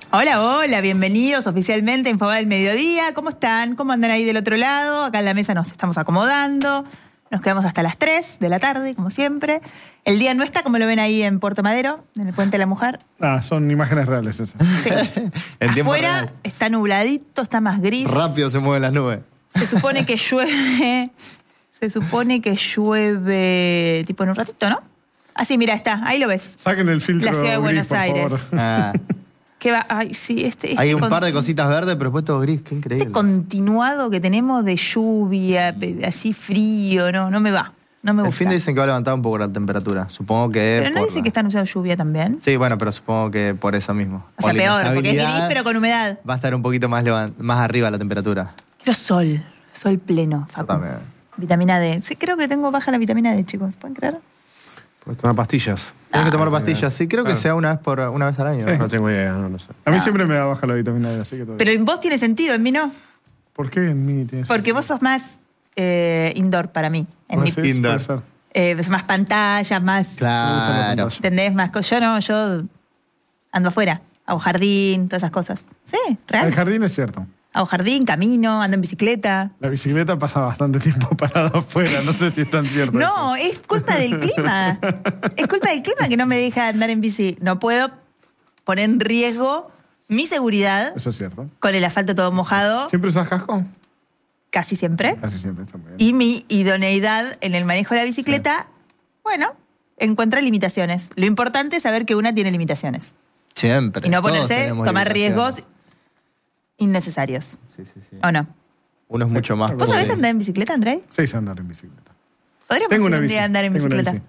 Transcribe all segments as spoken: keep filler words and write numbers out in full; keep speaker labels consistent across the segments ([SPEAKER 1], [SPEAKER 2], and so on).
[SPEAKER 1] Hola, hola, bienvenidos oficialmente a Infobae del Mediodía. ¿Cómo están? ¿Cómo andan ahí del otro lado? Acá en la mesa nos estamos acomodando. Nos quedamos hasta las tres de la tarde, como siempre. El día no está como lo ven ahí en Puerto Madero, en el Puente de la Mujer.
[SPEAKER 2] Ah, son imágenes reales esas.
[SPEAKER 1] Sí. Afuera real. Está nubladito, está más gris.
[SPEAKER 3] Rápido se mueven las nubes.
[SPEAKER 1] Se supone que llueve... Se supone que llueve tipo en un ratito, ¿no? Ah, sí, mira, está. Ahí lo ves.
[SPEAKER 2] Saquen el filtro.
[SPEAKER 1] La ciudad de Buenos
[SPEAKER 2] gris,
[SPEAKER 1] Aires.
[SPEAKER 3] Ah.
[SPEAKER 1] ¿Qué va? Ay, sí, este, este
[SPEAKER 3] Hay un
[SPEAKER 1] con...
[SPEAKER 3] par de cositas verdes, pero después todo gris. Qué increíble.
[SPEAKER 1] Este continuado que tenemos de lluvia, así frío, no, no me va. No me gusta.
[SPEAKER 3] El fin de dicen que va a levantar un poco la temperatura. Supongo que...
[SPEAKER 1] Pero no dicen
[SPEAKER 3] la...
[SPEAKER 1] que están usando lluvia también.
[SPEAKER 3] Sí, bueno, pero supongo que por eso mismo.
[SPEAKER 1] O sea,
[SPEAKER 3] por
[SPEAKER 1] peor, porque es gris pero con humedad.
[SPEAKER 3] Va a estar un poquito más, levan... más arriba la temperatura.
[SPEAKER 1] Quiero sol, sol pleno, Facu.
[SPEAKER 3] También.
[SPEAKER 1] Vitamina D. Sí, creo que tengo baja la vitamina D, chicos. ¿Pueden creer?
[SPEAKER 4] Puedes tomar pastillas.
[SPEAKER 3] Tienes
[SPEAKER 1] Ah,
[SPEAKER 3] que tomar pastillas. Sí, creo que
[SPEAKER 4] claro.
[SPEAKER 3] sea una vez, por, una vez al año.
[SPEAKER 2] Sí.
[SPEAKER 4] No tengo idea, no, no sé.
[SPEAKER 2] A mí
[SPEAKER 1] Ah.
[SPEAKER 2] siempre me da baja la vitamina D, así que todo
[SPEAKER 1] Pero en vos tiene sentido, en mí no.
[SPEAKER 2] ¿Por qué en mí tienes?
[SPEAKER 1] Porque vos sos más eh, indoor para mí. En mi,
[SPEAKER 2] Sí, puede
[SPEAKER 3] Indoor.
[SPEAKER 2] ser.
[SPEAKER 1] eh, más pantallas, más...
[SPEAKER 3] Claro.
[SPEAKER 1] ¿Entendés? Más cosas. Yo no, yo ando afuera. Hago jardín, todas esas cosas. Sí, real.
[SPEAKER 2] El jardín es cierto.
[SPEAKER 1] Hago jardín, camino, ando en bicicleta.
[SPEAKER 2] La bicicleta pasa bastante tiempo parada afuera. No sé si es tan cierto.
[SPEAKER 1] No,
[SPEAKER 2] eso.
[SPEAKER 1] es culpa del clima. Es culpa del clima que no me deja andar en bici. No puedo poner en riesgo mi seguridad
[SPEAKER 2] Eso es cierto.
[SPEAKER 1] con el asfalto todo mojado,
[SPEAKER 2] ¿Siempre usas casco?
[SPEAKER 1] casi siempre.
[SPEAKER 2] Casi siempre, está muy bien.
[SPEAKER 1] Y mi idoneidad en el manejo de la bicicleta, bueno, encuentra limitaciones. Lo importante es saber que una tiene limitaciones.
[SPEAKER 3] Siempre.
[SPEAKER 1] Y no
[SPEAKER 3] Todos
[SPEAKER 1] ponerse,
[SPEAKER 3] tenemos
[SPEAKER 1] tomar
[SPEAKER 3] limitaciones.
[SPEAKER 1] riesgos innecesarios.
[SPEAKER 3] Sí, sí, sí.
[SPEAKER 1] ¿O no?
[SPEAKER 3] Uno es mucho más.
[SPEAKER 1] ¿Vos sabés andar en bicicleta, André?
[SPEAKER 2] Sí, sé andar en bicicleta.
[SPEAKER 1] Podríamos
[SPEAKER 2] Tengo
[SPEAKER 1] ir
[SPEAKER 2] una
[SPEAKER 1] un
[SPEAKER 2] bici.
[SPEAKER 1] día a andar en
[SPEAKER 2] tengo una
[SPEAKER 1] bicicleta.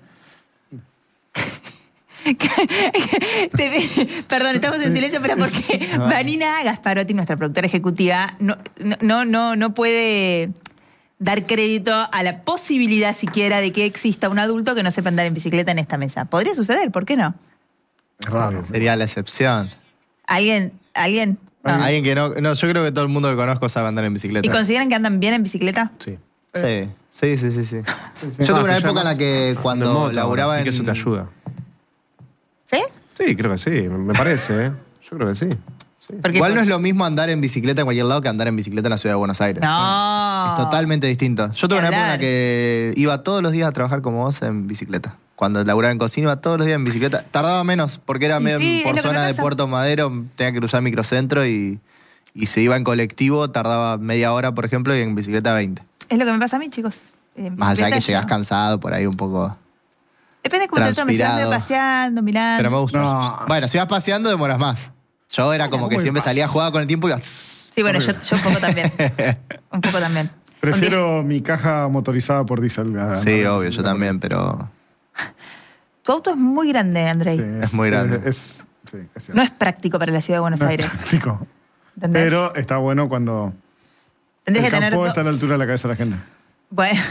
[SPEAKER 1] Te- Perdón, estamos en silencio, pero porque Vanina Gasparotti, nuestra productora ejecutiva, no, no, no, no puede dar crédito a la posibilidad siquiera de que exista un adulto que no sepa andar en bicicleta en esta mesa. Podría suceder, ¿por qué no?
[SPEAKER 2] Es raro.
[SPEAKER 3] Sería la excepción.
[SPEAKER 1] ¿Alguien? ¿Alguien? No.
[SPEAKER 3] Alguien que no, no... Yo creo que todo el mundo que conozco sabe andar en bicicleta.
[SPEAKER 1] ¿Y consideran que andan bien en bicicleta?
[SPEAKER 4] Sí.
[SPEAKER 3] Sí, sí, sí, sí. sí.
[SPEAKER 2] sí.
[SPEAKER 3] Yo tuve
[SPEAKER 4] Ah,
[SPEAKER 3] una
[SPEAKER 4] que ya
[SPEAKER 3] época en la
[SPEAKER 4] más-
[SPEAKER 3] que cuando
[SPEAKER 4] de moto,
[SPEAKER 3] laburaba
[SPEAKER 4] así
[SPEAKER 3] en...
[SPEAKER 4] que eso te ayuda.
[SPEAKER 1] ¿Sí?
[SPEAKER 4] Sí, creo que sí. Me parece, ¿eh? Yo creo que sí. sí.
[SPEAKER 1] Porque
[SPEAKER 3] Igual no es lo mismo andar en bicicleta en cualquier lado que andar en bicicleta en la ciudad de Buenos Aires.
[SPEAKER 1] No.
[SPEAKER 3] Es totalmente distinto. Yo tuve
[SPEAKER 1] Ni
[SPEAKER 3] una época en la
[SPEAKER 1] hablar.
[SPEAKER 3] que iba todos los días a trabajar como vos en bicicleta. Cuando laburaba en cocina iba todos los días en bicicleta. Tardaba menos porque era
[SPEAKER 1] Y
[SPEAKER 3] medio
[SPEAKER 1] sí, es
[SPEAKER 3] por
[SPEAKER 1] lo que me
[SPEAKER 3] zona de
[SPEAKER 1] pasa.
[SPEAKER 3] Puerto Madero, tenía que cruzar microcentro y, y se iba en colectivo, tardaba media hora, por ejemplo, y en bicicleta veinte.
[SPEAKER 1] Es lo que me pasa a mí, chicos. En
[SPEAKER 3] Más allá de que
[SPEAKER 1] bicicleta
[SPEAKER 3] llegás
[SPEAKER 1] yo-
[SPEAKER 3] cansado por ahí un poco.
[SPEAKER 1] Depende de cómo te tomes. Si vas
[SPEAKER 3] transpirado.
[SPEAKER 1] paseando, mirando.
[SPEAKER 3] Pero me gusta.
[SPEAKER 2] No.
[SPEAKER 3] Bueno, si vas paseando demoras más. Yo era como que
[SPEAKER 2] ¿cómo
[SPEAKER 3] siempre
[SPEAKER 2] pasa?
[SPEAKER 3] salía, jugaba con el tiempo y iba...
[SPEAKER 1] Sí, bueno, yo, yo un poco también. Un poco también.
[SPEAKER 2] Prefiero mi caja motorizada por diésel. a-
[SPEAKER 3] Sí,
[SPEAKER 2] a-
[SPEAKER 3] obvio, yo también, pero...
[SPEAKER 1] Tu auto es muy grande, Andrei.
[SPEAKER 2] Sí,
[SPEAKER 3] Es muy grande.
[SPEAKER 2] Es, sí, es cierto.
[SPEAKER 1] No es práctico para la ciudad de Buenos
[SPEAKER 2] No es
[SPEAKER 1] Aires.
[SPEAKER 2] práctico.
[SPEAKER 1] ¿Entendés?
[SPEAKER 2] Pero está bueno cuando
[SPEAKER 1] Tendrías
[SPEAKER 2] el
[SPEAKER 1] que tener.
[SPEAKER 2] campo
[SPEAKER 1] do-
[SPEAKER 2] está a la altura de la cabeza de la gente.
[SPEAKER 1] Bueno.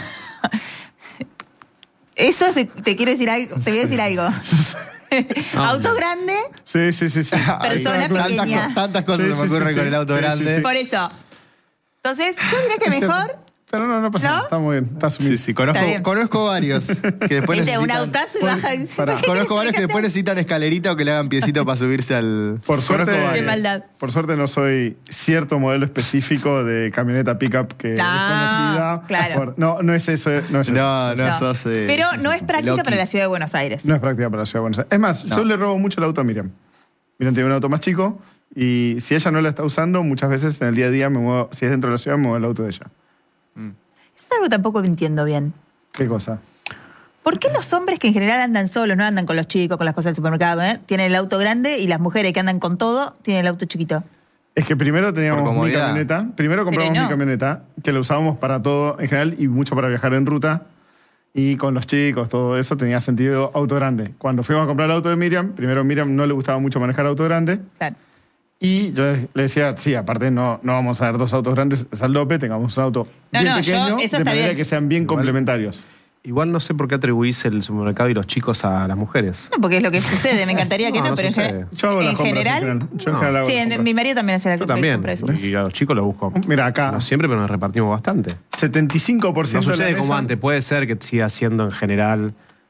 [SPEAKER 1] Eso es de- te quiero decir algo. Te voy a decir algo. Auto grande,
[SPEAKER 2] Sí, sí, sí. sí.
[SPEAKER 1] Persona
[SPEAKER 2] Está claro.
[SPEAKER 1] pequeña.
[SPEAKER 3] Tantas, co- tantas cosas
[SPEAKER 2] Sí,
[SPEAKER 3] se me
[SPEAKER 2] sí,
[SPEAKER 3] ocurren
[SPEAKER 2] sí,
[SPEAKER 3] con
[SPEAKER 2] sí.
[SPEAKER 3] el auto
[SPEAKER 2] Sí, sí,
[SPEAKER 3] grande.
[SPEAKER 2] sí.
[SPEAKER 1] por eso. Entonces, yo diría que
[SPEAKER 2] Es cierto.
[SPEAKER 1] mejor.
[SPEAKER 2] Pero no, no pasa
[SPEAKER 1] ¿No?
[SPEAKER 2] nada. Está muy bien. Está asumido.
[SPEAKER 3] Sí, sí, conozco,
[SPEAKER 1] Está bien.
[SPEAKER 3] conozco varios que después
[SPEAKER 1] Viste, un
[SPEAKER 3] necesitan...
[SPEAKER 1] autazo y
[SPEAKER 2] Por-
[SPEAKER 1] baja.
[SPEAKER 2] pará.
[SPEAKER 1] ¿Por qué
[SPEAKER 3] Conozco
[SPEAKER 1] querés
[SPEAKER 3] varios que después
[SPEAKER 1] ubicarte?
[SPEAKER 3] necesitan escalerita o que le hagan piecito para subirse al...
[SPEAKER 2] Por suerte,
[SPEAKER 3] Conozco
[SPEAKER 1] Qué
[SPEAKER 3] varios.
[SPEAKER 1] maldad.
[SPEAKER 2] por suerte no soy cierto modelo específico de camioneta pickup que es
[SPEAKER 1] Ah,
[SPEAKER 2] desconocida.
[SPEAKER 1] claro.
[SPEAKER 2] Por- no, no es eso. No es, eso.
[SPEAKER 3] No, no,
[SPEAKER 1] No.
[SPEAKER 3] sos... eh,
[SPEAKER 1] Pero no es práctica
[SPEAKER 3] Loki.
[SPEAKER 1] para la ciudad de Buenos Aires.
[SPEAKER 2] No es práctica para la ciudad de Buenos Aires. Es más,
[SPEAKER 3] No.
[SPEAKER 2] yo le robo mucho el auto a Miriam. Miriam tiene un auto más chico y si ella no la está usando, muchas veces en el día a día me muevo, si es dentro de la ciudad, me muevo el auto de ella.
[SPEAKER 1] Eso es algo que tampoco entiendo bien.
[SPEAKER 2] ¿Qué cosa?
[SPEAKER 1] ¿Por qué los hombres que en general andan solos, no andan con los chicos, con las cosas del supermercado, ¿eh? tienen el auto grande y las mujeres que andan con todo tienen el auto chiquito?
[SPEAKER 2] Es que primero teníamos
[SPEAKER 3] Por
[SPEAKER 2] mi
[SPEAKER 3] comodidad.
[SPEAKER 2] camioneta. Primero compramos
[SPEAKER 1] Pero no.
[SPEAKER 2] mi camioneta, que la usábamos para todo en general y mucho para viajar en ruta. Y con los chicos, todo eso, tenía sentido auto grande. Cuando fuimos a comprar el auto de Miriam, primero a Miriam no le gustaba mucho manejar auto grande.
[SPEAKER 1] Claro.
[SPEAKER 2] Y yo le decía, sí, aparte no, no vamos a dar dos autos grandes, Saldope, tengamos un auto
[SPEAKER 1] No,
[SPEAKER 2] bien
[SPEAKER 1] no, yo-
[SPEAKER 2] pequeño,
[SPEAKER 1] eso
[SPEAKER 2] de
[SPEAKER 1] está
[SPEAKER 2] manera
[SPEAKER 1] bien.
[SPEAKER 2] que sean bien
[SPEAKER 4] Igual-
[SPEAKER 2] complementarios.
[SPEAKER 4] Igual no sé por qué atribuís el supermercado y los chicos a las mujeres.
[SPEAKER 1] No, porque es lo que sucede. Me encantaría que
[SPEAKER 4] No,
[SPEAKER 1] no,
[SPEAKER 4] no
[SPEAKER 1] pero en,
[SPEAKER 4] sucede.
[SPEAKER 1] general-
[SPEAKER 2] Yo hago las
[SPEAKER 1] en
[SPEAKER 2] compras
[SPEAKER 1] general.
[SPEAKER 2] en general. Yo en
[SPEAKER 4] No.
[SPEAKER 2] general hago
[SPEAKER 1] Sí,
[SPEAKER 2] las
[SPEAKER 1] en-
[SPEAKER 2] compras.
[SPEAKER 1] mi marido también hace la
[SPEAKER 4] Yo
[SPEAKER 1] compra
[SPEAKER 4] también.
[SPEAKER 1] de su-
[SPEAKER 4] Y a los chicos los busco.
[SPEAKER 2] Mira, acá,
[SPEAKER 4] Como siempre, pero nos repartimos bastante.
[SPEAKER 2] setenta y cinco por
[SPEAKER 4] No
[SPEAKER 2] ciento de la
[SPEAKER 4] sucede como
[SPEAKER 2] mesa-
[SPEAKER 4] antes. Puede ser que siga siendo en general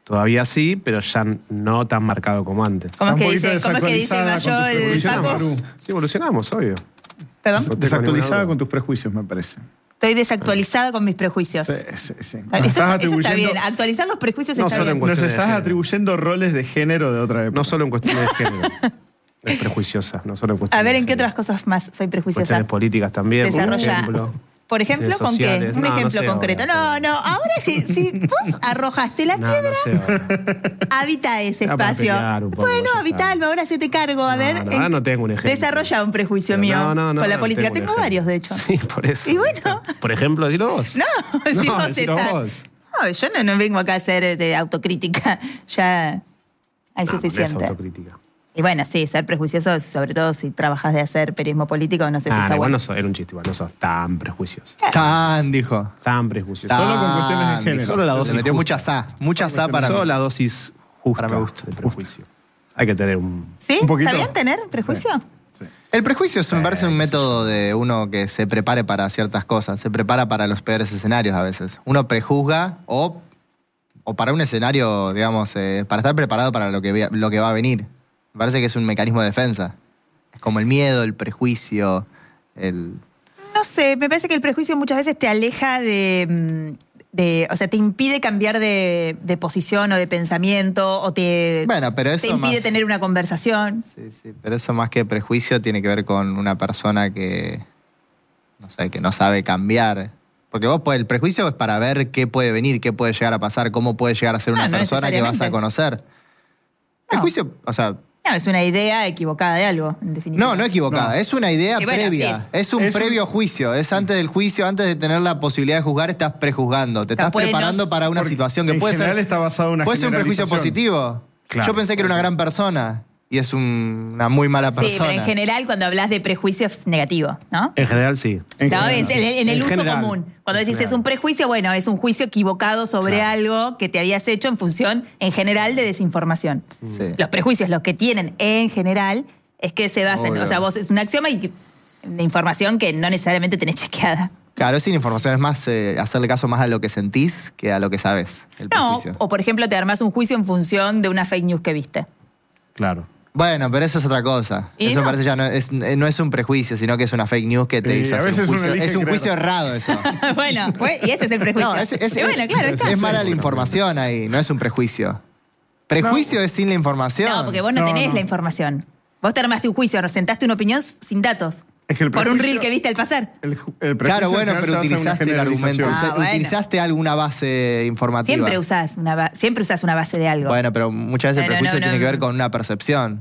[SPEAKER 4] Todavía sí, pero ya no tan marcado como antes.
[SPEAKER 1] ¿Cómo es
[SPEAKER 2] Está
[SPEAKER 1] que
[SPEAKER 2] un poquito
[SPEAKER 1] dice, ¿cómo es que dice
[SPEAKER 2] desactualizada
[SPEAKER 1] Mayo
[SPEAKER 2] con tus
[SPEAKER 1] el
[SPEAKER 2] prejuicios,
[SPEAKER 1] Paco?
[SPEAKER 2] Maru.
[SPEAKER 4] Sí, evolucionamos, obvio.
[SPEAKER 1] Perdón.
[SPEAKER 4] No tengo
[SPEAKER 2] Desactualizada
[SPEAKER 4] ninguna
[SPEAKER 2] con
[SPEAKER 4] duda.
[SPEAKER 2] tus prejuicios, me parece.
[SPEAKER 1] Estoy desactualizada con mis prejuicios.
[SPEAKER 2] Sí, sí, sí.
[SPEAKER 1] Eso,
[SPEAKER 2] Nos estás
[SPEAKER 1] está, eso está
[SPEAKER 2] atribuyendo-
[SPEAKER 1] bien. Actualizar los prejuicios
[SPEAKER 4] No
[SPEAKER 1] está
[SPEAKER 4] solo en
[SPEAKER 1] bien.
[SPEAKER 4] cuestión
[SPEAKER 2] Nos
[SPEAKER 4] de
[SPEAKER 2] estás
[SPEAKER 4] género.
[SPEAKER 2] atribuyendo roles de género de otra época.
[SPEAKER 4] No solo en cuestiones de género. Es prejuiciosa, no solo en cuestiones
[SPEAKER 1] A ver,
[SPEAKER 4] de
[SPEAKER 1] ¿en qué
[SPEAKER 4] género.
[SPEAKER 1] otras cosas más soy prejuiciosa?
[SPEAKER 4] Cuestiones políticas también, por
[SPEAKER 1] Desarrolla.
[SPEAKER 4] ejemplo.
[SPEAKER 1] Por ejemplo,
[SPEAKER 4] Cuestiones
[SPEAKER 1] ¿con qué?
[SPEAKER 4] sociales.
[SPEAKER 1] Un
[SPEAKER 4] No, no
[SPEAKER 1] ejemplo
[SPEAKER 4] sé
[SPEAKER 1] concreto.
[SPEAKER 4] ahora,
[SPEAKER 1] No, no, ahora si, si vos arrojaste la
[SPEAKER 4] No,
[SPEAKER 1] piedra,
[SPEAKER 4] no sé ahora.
[SPEAKER 1] habita ese
[SPEAKER 4] Era para
[SPEAKER 1] espacio.
[SPEAKER 4] pelear un poco,
[SPEAKER 1] Bueno,
[SPEAKER 4] ya
[SPEAKER 1] habita,
[SPEAKER 4] está.
[SPEAKER 1] Alba, ahora se te cargo. A
[SPEAKER 4] No,
[SPEAKER 1] ver.
[SPEAKER 4] no,
[SPEAKER 1] ¿en
[SPEAKER 4] ahora
[SPEAKER 1] qué-
[SPEAKER 4] no tengo un ejemplo.
[SPEAKER 1] Desarrolla un prejuicio
[SPEAKER 4] Pero
[SPEAKER 1] mío
[SPEAKER 4] no, no, no,
[SPEAKER 1] con la
[SPEAKER 4] no
[SPEAKER 1] política.
[SPEAKER 4] tengo un
[SPEAKER 1] Tengo
[SPEAKER 4] ejemplo.
[SPEAKER 1] varios, de hecho.
[SPEAKER 4] Sí, por eso.
[SPEAKER 1] Y bueno.
[SPEAKER 4] Por ejemplo, dilo vos.
[SPEAKER 1] No, si
[SPEAKER 4] No,
[SPEAKER 1] vos
[SPEAKER 4] decilo
[SPEAKER 1] estás-
[SPEAKER 4] vos.
[SPEAKER 1] No, yo no, no vengo acá a hacer de autocrítica. Ya hay
[SPEAKER 4] No,
[SPEAKER 1] suficiente.
[SPEAKER 4] no es autocrítica.
[SPEAKER 1] Y bueno, sí, ser prejuicioso, sobre todo si trabajas de hacer periodismo político, no sé si
[SPEAKER 4] Ah,
[SPEAKER 1] está
[SPEAKER 4] no, igual
[SPEAKER 1] bueno.
[SPEAKER 4] no sos, era un chiste, igual no sos tan prejuicioso.
[SPEAKER 3] Tan, dijo.
[SPEAKER 4] Tan prejuicioso.
[SPEAKER 3] Tan,
[SPEAKER 2] Solo con cuestiones de género.
[SPEAKER 3] dijo.
[SPEAKER 4] Solo la dosis
[SPEAKER 3] Le metió
[SPEAKER 4] justa.
[SPEAKER 3] mucha sa. Mucha sa para
[SPEAKER 4] Solo
[SPEAKER 3] mí.
[SPEAKER 4] la dosis justa
[SPEAKER 3] Para mi gusto.
[SPEAKER 4] de prejuicio. Hay que tener un...
[SPEAKER 1] ¿Sí?
[SPEAKER 2] Un poquito.
[SPEAKER 1] ¿Está bien tener prejuicio?
[SPEAKER 2] Sí.
[SPEAKER 3] El prejuicio es, me parece un método de uno que se prepare para ciertas cosas, se prepara para los peores escenarios a veces. Uno prejuzga o, o para un escenario, digamos, eh, para estar preparado para lo que, vea- lo que va a venir. Me parece que es un mecanismo de defensa. Es como el miedo, el prejuicio, el...
[SPEAKER 1] No sé, me parece que el prejuicio muchas veces te aleja de... mm, de- o sea, te impide cambiar de, de posición o de pensamiento o te,
[SPEAKER 3] Bueno, pero
[SPEAKER 1] te
[SPEAKER 3] eso
[SPEAKER 1] impide
[SPEAKER 3] más-
[SPEAKER 1] tener una conversación.
[SPEAKER 3] Sí, sí, pero eso más que prejuicio tiene que ver con una persona que, no sé, que no sabe cambiar. Porque vos, pues, el prejuicio es para ver qué puede venir, qué puede llegar a pasar, cómo puede llegar a ser
[SPEAKER 1] No,
[SPEAKER 3] una
[SPEAKER 1] no
[SPEAKER 3] persona que vas a
[SPEAKER 1] necesariamente.
[SPEAKER 3] conocer. El
[SPEAKER 1] No.
[SPEAKER 3] juicio, o sea,
[SPEAKER 1] No, es una idea equivocada de algo, en definitiva.
[SPEAKER 3] no, no equivocada,
[SPEAKER 2] No.
[SPEAKER 3] es una idea
[SPEAKER 1] Y bueno,
[SPEAKER 3] previa,
[SPEAKER 1] sí
[SPEAKER 3] es un
[SPEAKER 2] Es un-
[SPEAKER 3] previo juicio, es antes del juicio, antes de tener la posibilidad de juzgar, estás prejuzgando, te
[SPEAKER 1] Claro,
[SPEAKER 3] estás
[SPEAKER 1] puede no-
[SPEAKER 3] preparando para una
[SPEAKER 2] Porque
[SPEAKER 3] situación que
[SPEAKER 2] en
[SPEAKER 3] puede
[SPEAKER 2] general
[SPEAKER 3] ser...
[SPEAKER 2] está basado en una
[SPEAKER 3] Puede ser un prejuicio
[SPEAKER 2] generalización.
[SPEAKER 3] positivo.
[SPEAKER 4] Claro,
[SPEAKER 3] Yo pensé que era una gran persona y es un- una muy mala persona.
[SPEAKER 1] Sí, pero en general cuando hablas de prejuicio es negativo, ¿no?
[SPEAKER 4] En general, sí.
[SPEAKER 2] En
[SPEAKER 1] No,
[SPEAKER 2] general.
[SPEAKER 1] es en, en el
[SPEAKER 4] En
[SPEAKER 1] uso
[SPEAKER 4] general.
[SPEAKER 1] común. Cuando
[SPEAKER 4] En
[SPEAKER 1] decís es
[SPEAKER 4] general.
[SPEAKER 1] un prejuicio, bueno, es un juicio equivocado sobre
[SPEAKER 4] Claro.
[SPEAKER 1] algo que te habías hecho en función, en general, de desinformación.
[SPEAKER 3] Sí.
[SPEAKER 1] Los prejuicios, los que tienen en general, es que se basan,
[SPEAKER 3] Obvio.
[SPEAKER 1] o sea, vos es un axioma y que- de información que no necesariamente tenés chequeada.
[SPEAKER 3] Claro, es sin información, es más eh, hacerle caso más a lo que sentís que a lo que sabes. El
[SPEAKER 1] No,
[SPEAKER 3] prejuicio.
[SPEAKER 1] o por ejemplo, te armás un juicio en función de una fake news que viste.
[SPEAKER 4] Claro.
[SPEAKER 3] Bueno, pero eso es otra cosa.
[SPEAKER 1] ¿Y
[SPEAKER 3] Eso
[SPEAKER 1] no?
[SPEAKER 3] me parece ya no es, eh, no es un prejuicio, sino que es una fake news que te
[SPEAKER 2] Sí,
[SPEAKER 3] hizo
[SPEAKER 2] a
[SPEAKER 3] hacer
[SPEAKER 2] veces
[SPEAKER 3] un
[SPEAKER 2] uno
[SPEAKER 3] juicio.
[SPEAKER 2] elige
[SPEAKER 3] Es un
[SPEAKER 2] creer.
[SPEAKER 3] juicio errado eso.
[SPEAKER 1] bueno, pues, y ese es el prejuicio.
[SPEAKER 3] No, es, es-
[SPEAKER 1] Y bueno, claro,
[SPEAKER 3] es,
[SPEAKER 1] está.
[SPEAKER 3] es mala la información ahí, no es un prejuicio. Prejuicio es sin la información.
[SPEAKER 1] No, porque vos no,
[SPEAKER 2] No,
[SPEAKER 1] tenés
[SPEAKER 2] no.
[SPEAKER 1] la información. Vos te armaste un juicio, presentaste una opinión sin datos.
[SPEAKER 2] Es que el
[SPEAKER 1] por un
[SPEAKER 2] prejuicio-
[SPEAKER 1] reel que viste al pasar.
[SPEAKER 2] El, ju- el prejuicio
[SPEAKER 3] Claro,
[SPEAKER 2] en
[SPEAKER 3] bueno,
[SPEAKER 2] general
[SPEAKER 3] pero
[SPEAKER 2] se basa en una
[SPEAKER 3] utilizaste el argumento,
[SPEAKER 2] generalización.
[SPEAKER 1] Ah,
[SPEAKER 3] usa-
[SPEAKER 1] bueno.
[SPEAKER 3] utilizaste alguna base informativa.
[SPEAKER 1] Siempre usás una, ba- siempre usás una base de algo.
[SPEAKER 3] Bueno, pero muchas veces el
[SPEAKER 1] Pero
[SPEAKER 3] prejuicio
[SPEAKER 1] no,
[SPEAKER 3] tiene
[SPEAKER 1] no,
[SPEAKER 3] que ver
[SPEAKER 1] no.
[SPEAKER 3] con una percepción.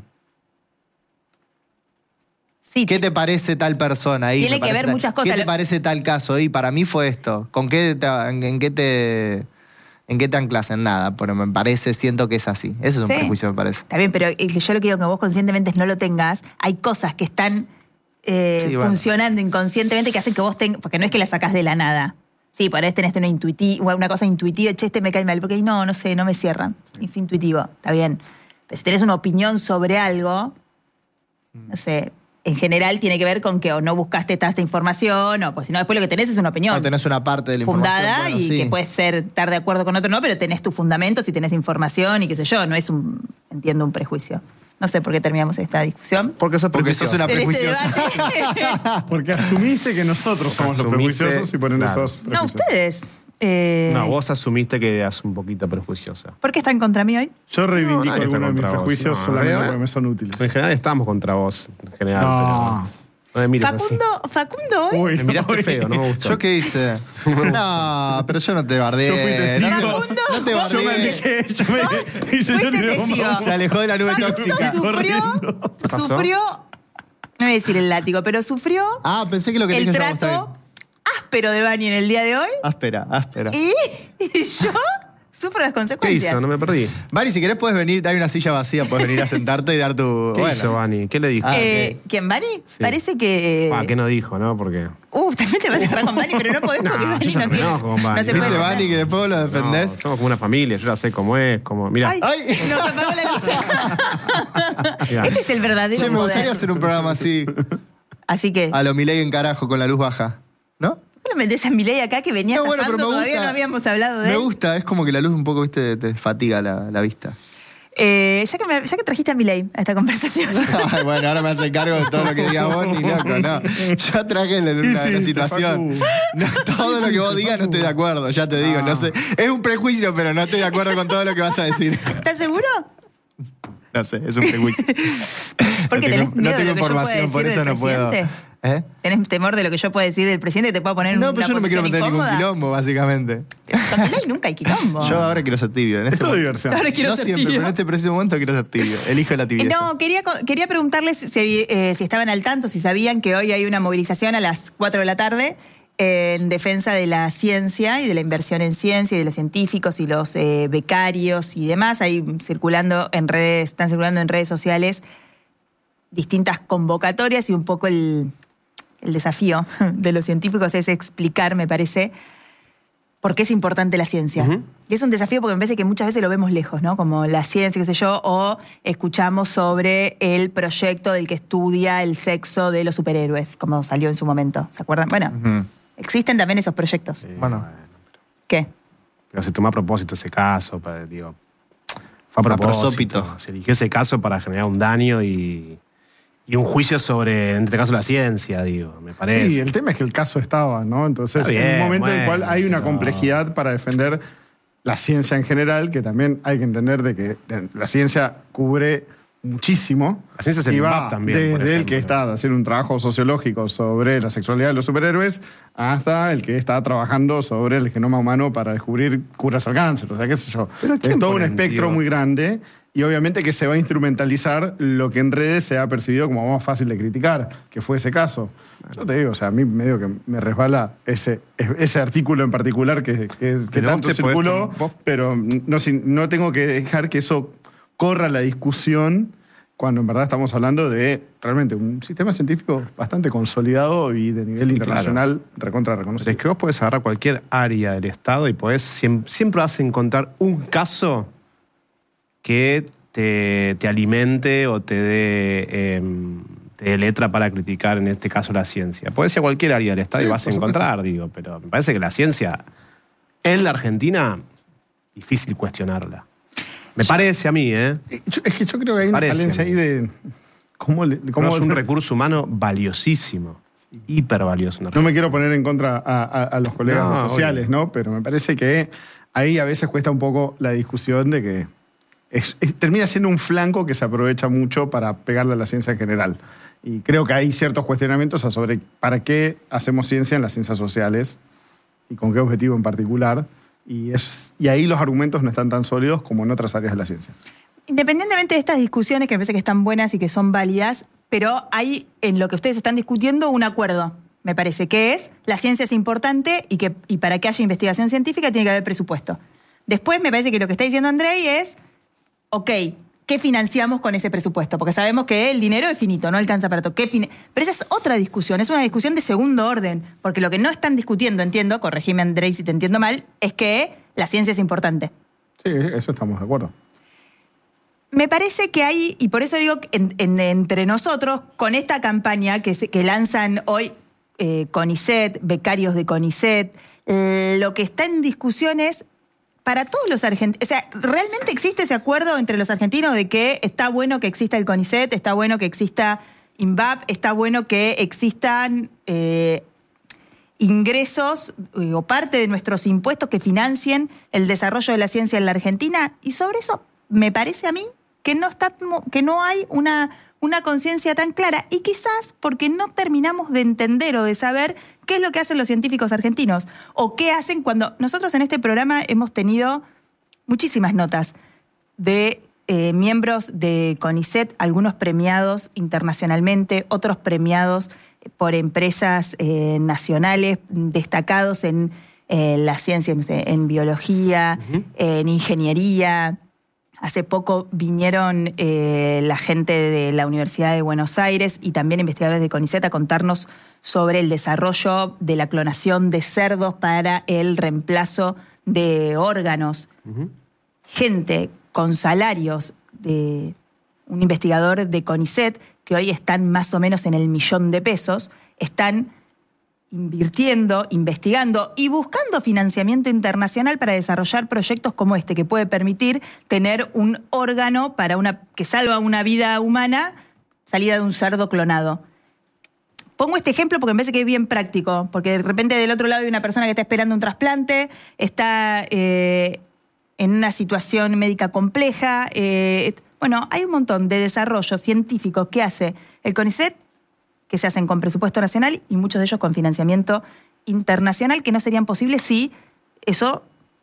[SPEAKER 1] sí,
[SPEAKER 3] ¿Qué te parece tal persona ahí?
[SPEAKER 1] Tiene
[SPEAKER 3] Me
[SPEAKER 1] que
[SPEAKER 3] parece
[SPEAKER 1] ver
[SPEAKER 3] tal-
[SPEAKER 1] muchas cosas.
[SPEAKER 3] ¿Qué te
[SPEAKER 1] Lo-
[SPEAKER 3] parece tal caso? Y para mí fue esto. ¿Con qué te, en, en qué te en qué te anclas? En nada, pero me parece, siento que es así. Ese es un
[SPEAKER 1] Sí.
[SPEAKER 3] prejuicio, me parece.
[SPEAKER 1] Está bien, pero eh, yo lo que quiero que vos conscientemente no lo tengas. Hay cosas que están eh,
[SPEAKER 3] Sí, bueno.
[SPEAKER 1] funcionando inconscientemente que hacen que vos tengas. Porque no es que la sacás de la nada. Sí, por ahí tenés una, intuiti- una cosa intuitiva, che, este me cae mal, porque ahí no, no sé, no me cierran. Es intuitivo, está bien. Pero si tenés una opinión sobre algo, no sé, en general tiene que ver con que o no buscaste esta, esta información, o pues si no, después lo que tenés es una opinión.
[SPEAKER 3] No tenés una parte de la información.
[SPEAKER 1] fundada
[SPEAKER 3] bueno,
[SPEAKER 1] y
[SPEAKER 3] sí.
[SPEAKER 1] que puedes ser estar de acuerdo con otro, no, pero tenés tus fundamentos y tenés información y qué sé yo, no es un, entiendo, un prejuicio. No sé por qué terminamos esta discusión.
[SPEAKER 4] Porque sos
[SPEAKER 3] Porque sos una
[SPEAKER 1] En este
[SPEAKER 3] prejuiciosa.
[SPEAKER 1] debate.
[SPEAKER 2] Porque asumiste que nosotros somos los
[SPEAKER 4] Asumiste,
[SPEAKER 2] prejuiciosos y por ende
[SPEAKER 4] claro.
[SPEAKER 2] sos
[SPEAKER 1] No,
[SPEAKER 2] prejuicioso.
[SPEAKER 1] ustedes. eh,
[SPEAKER 4] No, vos asumiste que eras un poquito prejuiciosa.
[SPEAKER 1] ¿Por qué están contra mí hoy?
[SPEAKER 2] Yo reivindico
[SPEAKER 4] No, nadie está
[SPEAKER 2] algunos de mis
[SPEAKER 4] contra vos.
[SPEAKER 2] prejuicios
[SPEAKER 4] No,
[SPEAKER 2] solamente
[SPEAKER 4] ¿verdad?
[SPEAKER 2] porque me son útiles.
[SPEAKER 4] En general estamos contra vos, en general.
[SPEAKER 2] No.
[SPEAKER 4] Pero no me mires así.
[SPEAKER 1] Facundo, Facundo hoy.
[SPEAKER 2] Uy,
[SPEAKER 4] Me miraste
[SPEAKER 2] uy.
[SPEAKER 4] feo, no me gustó.
[SPEAKER 3] ¿Yo qué hice? No, pero yo no te bardeé.
[SPEAKER 2] Yo fui testigo.
[SPEAKER 3] No,
[SPEAKER 1] Facundo,
[SPEAKER 3] no te
[SPEAKER 1] vos
[SPEAKER 2] Yo me
[SPEAKER 3] bardeé.
[SPEAKER 2] alejé, yo me y yo, yo
[SPEAKER 1] Fuiste
[SPEAKER 2] te
[SPEAKER 1] testigo.
[SPEAKER 3] Se alejó de la nube
[SPEAKER 1] Facundo
[SPEAKER 3] tóxica.
[SPEAKER 1] sufrió,
[SPEAKER 4] pasó?
[SPEAKER 1] sufrió, no voy a decir el látigo, pero sufrió
[SPEAKER 3] Ah, pensé que lo que te
[SPEAKER 1] el
[SPEAKER 3] dije yo está
[SPEAKER 1] trato
[SPEAKER 3] bien.
[SPEAKER 1] áspero de Bani en el día de hoy
[SPEAKER 3] Áspera, áspera.
[SPEAKER 1] y, y yo sufro las
[SPEAKER 4] ¿Qué
[SPEAKER 1] consecuencias.
[SPEAKER 4] hizo? No me perdí.
[SPEAKER 3] Mari, si querés puedes venir, hay una silla vacía, puedes venir a sentarte y dar tu...
[SPEAKER 4] ¿Qué
[SPEAKER 3] bueno.
[SPEAKER 4] hizo, Vani? ¿Qué le dijo?
[SPEAKER 3] Ah,
[SPEAKER 1] Eh,
[SPEAKER 3] ok.
[SPEAKER 1] ¿Quién, Bani?
[SPEAKER 4] Sí.
[SPEAKER 1] Parece que...
[SPEAKER 4] Ah, ¿qué no dijo, no? Porque...
[SPEAKER 1] Uf, también te vas a agarrar con Bani, pero no podés
[SPEAKER 4] No,
[SPEAKER 1] porque Bani
[SPEAKER 4] yo ya
[SPEAKER 1] no
[SPEAKER 4] me
[SPEAKER 1] tiene...
[SPEAKER 4] enojo con Bani.
[SPEAKER 1] No se
[SPEAKER 4] ¿Viste,
[SPEAKER 1] puede
[SPEAKER 3] ¿Viste,
[SPEAKER 1] defender.
[SPEAKER 3] Vani, que después vos lo defendés?
[SPEAKER 4] No, somos como una familia, yo ya sé cómo es, cómo... Mira,
[SPEAKER 1] Ay,
[SPEAKER 3] Ay.
[SPEAKER 1] nos apagó la luz.
[SPEAKER 4] Mirá.
[SPEAKER 1] Este es el verdadero
[SPEAKER 3] Che, me
[SPEAKER 1] poder.
[SPEAKER 3] gustaría hacer un programa así,
[SPEAKER 1] Así que...
[SPEAKER 3] a lo Milei en carajo, con la luz baja. ¿No?
[SPEAKER 1] ¿Por qué metés a Milei acá que venía
[SPEAKER 3] No, bueno,
[SPEAKER 1] zafando,
[SPEAKER 3] pero me
[SPEAKER 1] todavía
[SPEAKER 3] gusta.
[SPEAKER 1] no habíamos hablado de
[SPEAKER 3] Me
[SPEAKER 1] él.
[SPEAKER 3] gusta, es como que la luz un poco, viste, te fatiga la, la vista.
[SPEAKER 1] Eh, ya, que me- ya que trajiste a Milei a esta conversación.
[SPEAKER 3] Ay, bueno, ahora me hace cargo de todo lo que digas vos, ni loco, no. Ya traje la, la-
[SPEAKER 2] Y
[SPEAKER 3] la
[SPEAKER 2] sí,
[SPEAKER 3] situación.
[SPEAKER 2] Facu.
[SPEAKER 3] No, todo lo que vos digas no estoy de acuerdo, ya te digo. No sé. Es un prejuicio, pero no estoy de acuerdo con todo lo que vas a decir.
[SPEAKER 1] ¿Estás seguro?
[SPEAKER 3] No sé, es un prejuicio.
[SPEAKER 1] Porque
[SPEAKER 3] no
[SPEAKER 1] tenés
[SPEAKER 3] tengo,
[SPEAKER 1] miedo
[SPEAKER 3] no
[SPEAKER 1] de
[SPEAKER 3] tengo
[SPEAKER 1] lo que yo pueda
[SPEAKER 3] información, por
[SPEAKER 1] decir
[SPEAKER 3] eso
[SPEAKER 1] del
[SPEAKER 3] no puedo.
[SPEAKER 1] presidente.
[SPEAKER 3] ¿Eh?
[SPEAKER 1] ¿Tenés temor de lo que yo pueda decir del presidente? ¿Te puedo poner en
[SPEAKER 3] No,
[SPEAKER 1] una
[SPEAKER 3] pero yo no me quiero meter en
[SPEAKER 1] posición
[SPEAKER 3] ningún
[SPEAKER 1] incómoda?
[SPEAKER 3] quilombo, básicamente.
[SPEAKER 1] Con Milei nunca hay quilombo.
[SPEAKER 3] Yo ahora quiero ser tibio. En
[SPEAKER 2] Es
[SPEAKER 3] este
[SPEAKER 2] todo
[SPEAKER 3] momento.
[SPEAKER 2] diversión.
[SPEAKER 1] Ahora quiero
[SPEAKER 3] no
[SPEAKER 1] ser
[SPEAKER 3] siempre,
[SPEAKER 1] tibio.
[SPEAKER 3] pero en este preciso momento quiero ser tibio. Elijo la
[SPEAKER 1] Eh,
[SPEAKER 3] tibieza.
[SPEAKER 1] No, quería, co- quería preguntarles si, eh, si estaban al tanto, si sabían que hoy hay una movilización a las cuatro de la tarde eh, en defensa de la ciencia y de la inversión en ciencia y de los científicos y los eh, becarios y demás. Ahí circulando en redes, están circulando en redes sociales distintas convocatorias y un poco el, el desafío de los científicos es explicar, me parece, por qué es importante la ciencia.
[SPEAKER 4] Ujú.
[SPEAKER 1] Y es un desafío porque me parece que muchas veces lo vemos lejos, ¿no? Como la ciencia, qué sé yo, o escuchamos sobre el proyecto del que estudia el sexo de los superhéroes, como salió en su momento. ¿Se acuerdan? Bueno,
[SPEAKER 3] Ujú.
[SPEAKER 1] existen también esos proyectos.
[SPEAKER 4] Sí,
[SPEAKER 3] Bueno.
[SPEAKER 1] ¿Qué?
[SPEAKER 4] Pero se tomó a propósito ese caso, para, digo, fue a
[SPEAKER 3] A
[SPEAKER 4] propósito.
[SPEAKER 3] prosópito.
[SPEAKER 4] Se eligió ese caso para generar un daño y, y un juicio sobre, en este caso, la ciencia, digo, me parece.
[SPEAKER 2] Sí, el tema es que el caso estaba, ¿no? Entonces,
[SPEAKER 4] Está
[SPEAKER 2] en un
[SPEAKER 4] bien,
[SPEAKER 2] momento en el
[SPEAKER 4] bueno,
[SPEAKER 2] cual hay una
[SPEAKER 4] no.
[SPEAKER 2] complejidad para defender la ciencia en general, que también hay que entender de que la ciencia cubre muchísimo.
[SPEAKER 4] La ciencia es el
[SPEAKER 2] y va
[SPEAKER 4] INVAP también, por
[SPEAKER 2] desde el
[SPEAKER 4] ejemplo.
[SPEAKER 2] que está haciendo un trabajo sociológico sobre la sexualidad de los superhéroes hasta el que está trabajando sobre el genoma humano para descubrir curas al cáncer. O sea, qué sé yo.
[SPEAKER 4] Pero ¿quién
[SPEAKER 2] Es todo un
[SPEAKER 4] pone,
[SPEAKER 2] espectro
[SPEAKER 4] tío?
[SPEAKER 2] muy grande y obviamente que se va a instrumentalizar lo que en redes se ha percibido como más fácil de criticar, que fue ese caso. Yo te digo, o sea, a mí medio que me resbala ese, ese artículo en particular que, que, que
[SPEAKER 4] Pero
[SPEAKER 2] tanto
[SPEAKER 4] vos te podés
[SPEAKER 2] circuló,
[SPEAKER 4] tom- vos-
[SPEAKER 2] pero no, sin- no tengo que dejar que eso corra la discusión cuando en verdad estamos hablando de realmente un sistema científico bastante consolidado y de nivel
[SPEAKER 4] Sí,
[SPEAKER 2] internacional recontra
[SPEAKER 4] O sea,
[SPEAKER 2] reconocido.
[SPEAKER 4] es que vos podés agarrar cualquier área del Estado y podés, siempre, siempre vas a encontrar un caso que te, te alimente o te dé, eh, te dé letra para criticar, en este caso, la ciencia. Podés ir a cualquier área del Estado
[SPEAKER 2] Sí,
[SPEAKER 4] y vas a
[SPEAKER 2] por supuesto.
[SPEAKER 4] encontrar, digo, pero me parece que la ciencia, en la Argentina, difícil cuestionarla. Me parece a mí, ¿eh?
[SPEAKER 2] Eh, yo- es que yo creo que hay una
[SPEAKER 4] Parece,
[SPEAKER 2] falencia ahí de cómo, le- cómo
[SPEAKER 4] Como es un recurso humano valiosísimo, hiper valioso.
[SPEAKER 2] No me quiero poner en contra a, a- a los colegas
[SPEAKER 4] No,
[SPEAKER 2] sociales,
[SPEAKER 4] obvio.
[SPEAKER 2] ¿no? Pero me parece que ahí a veces cuesta un poco la discusión de que es- es- termina siendo un flanco que se aprovecha mucho para pegarle a la ciencia en general. Y creo que hay ciertos cuestionamientos a sobre para qué hacemos ciencia en las ciencias sociales y con qué objetivo en particular. Y, es, y ahí los argumentos no están tan sólidos como en otras áreas de la ciencia.
[SPEAKER 1] Independientemente de estas discusiones, que me parece que están buenas y que son válidas, pero hay en lo que ustedes están discutiendo un acuerdo, me parece, que es la ciencia es importante y que y para que haya investigación científica tiene que haber presupuesto. Después me parece que lo que está diciendo Andrei es, ok, ¿qué financiamos con ese presupuesto? Porque sabemos que el dinero es finito, no alcanza para todo. ¿Qué fin- Pero esa es otra discusión, es una discusión de segundo orden, porque lo que no están discutiendo, entiendo, corregime Andrei si te entiendo mal, es que la ciencia es importante.
[SPEAKER 2] Sí, eso estamos de acuerdo.
[SPEAKER 1] Me parece que hay, y por eso digo, que en- en- entre nosotros, con esta campaña que, se- que lanzan hoy eh, CONICET, becarios de CONICET, eh, lo que está en discusión es para todos los argentinos. O sea, ¿realmente existe ese acuerdo entre los argentinos de que está bueno que exista el CONICET, está bueno que exista INVAP, está bueno que existan eh, ingresos eh, o parte de nuestros impuestos que financien el desarrollo de la ciencia en la Argentina? Y sobre eso me parece a mí que no, está, que no hay una, una conciencia tan clara, y quizás porque no terminamos de entender o de saber qué es lo que hacen los científicos argentinos o qué hacen cuando nosotros en este programa hemos tenido muchísimas notas de eh, miembros de CONICET, algunos premiados internacionalmente, otros premiados por empresas eh, nacionales destacados en eh, la ciencia, no sé, en biología,
[SPEAKER 4] Uh-huh.
[SPEAKER 1] en ingeniería. Hace poco vinieron eh, la gente de la Universidad de Buenos Aires y también investigadores de CONICET a contarnos sobre el desarrollo de la clonación de cerdos para el reemplazo de órganos.
[SPEAKER 4] Uh-huh.
[SPEAKER 1] Gente con salarios de un investigador de CONICET, que hoy están más o menos en el millón de pesos, están invirtiendo, investigando y buscando financiamiento internacional para desarrollar proyectos como este, que puede permitir tener un órgano para una, que salva una vida humana salida de un cerdo clonado. Pongo este ejemplo porque me parece que es bien práctico, porque de repente del otro lado hay una persona que está esperando un trasplante, está eh, en una situación médica compleja. Eh, bueno, hay un montón de desarrollos científicos que hace el CONICET, que se hacen con presupuesto nacional y muchos de ellos con financiamiento internacional, que no serían posibles si eso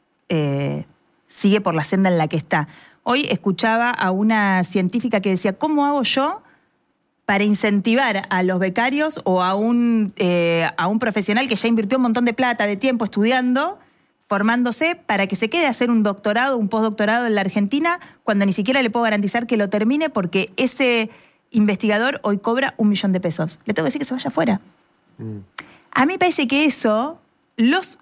[SPEAKER 1] eh, sigue por la senda en la que está. Hoy escuchaba a una científica que decía, ¿cómo hago yo para incentivar a los becarios o a un, eh, a un profesional que ya invirtió un montón de plata, de tiempo estudiando, formándose, para que se quede a hacer un doctorado, un postdoctorado en la Argentina, cuando ni siquiera le puedo garantizar que lo termine porque ese investigador hoy cobra un millón de pesos? Le tengo que decir que se vaya afuera. Mm. A mí me parece que eso, los,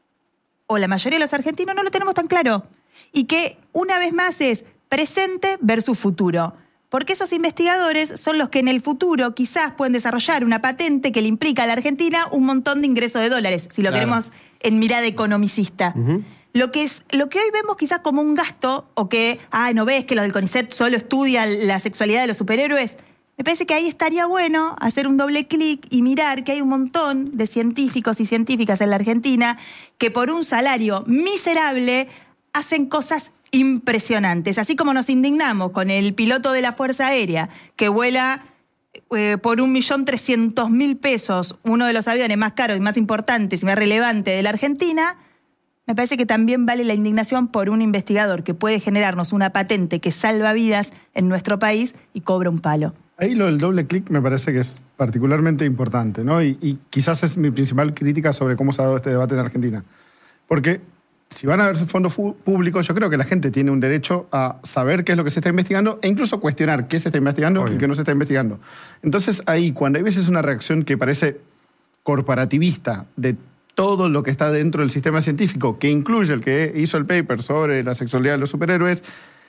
[SPEAKER 1] o la mayoría de los argentinos no lo tenemos tan claro. Y que una vez más es presente versus futuro. Porque esos investigadores son los que en el futuro quizás pueden desarrollar una patente que le implica a la Argentina un montón de ingresos de dólares, si lo claro. queremos en mirada economicista. Uh-huh. Lo que, es, lo que hoy vemos quizás como un gasto, o que, ah, ¿no ves que los del CONICET solo estudian la sexualidad de los superhéroes? Me parece que ahí estaría bueno hacer un doble clic y mirar que hay un montón de científicos y científicas en la Argentina que por un salario miserable hacen cosas impresionantes. Así como nos indignamos con el piloto de la Fuerza Aérea que vuela eh, por un millón trescientos mil pesos, uno de los aviones más caros y más importantes y más relevantes de la Argentina, me parece que también vale la indignación por un investigador que puede generarnos una patente que salva vidas en nuestro país y cobra un palo.
[SPEAKER 2] Ahí lo del doble clic me parece que es particularmente importante, ¿no? Y, y quizás es mi principal crítica sobre cómo se ha dado este debate en Argentina. Porque si van a haber fondos públicos, yo creo que la gente tiene un derecho a saber qué es lo que se está investigando e incluso cuestionar qué se está investigando Oye. y qué no se está investigando. Entonces ahí, cuando hay veces una reacción que parece corporativista de todo lo que está dentro del sistema científico, que incluye el que hizo el paper sobre la sexualidad de los superhéroes,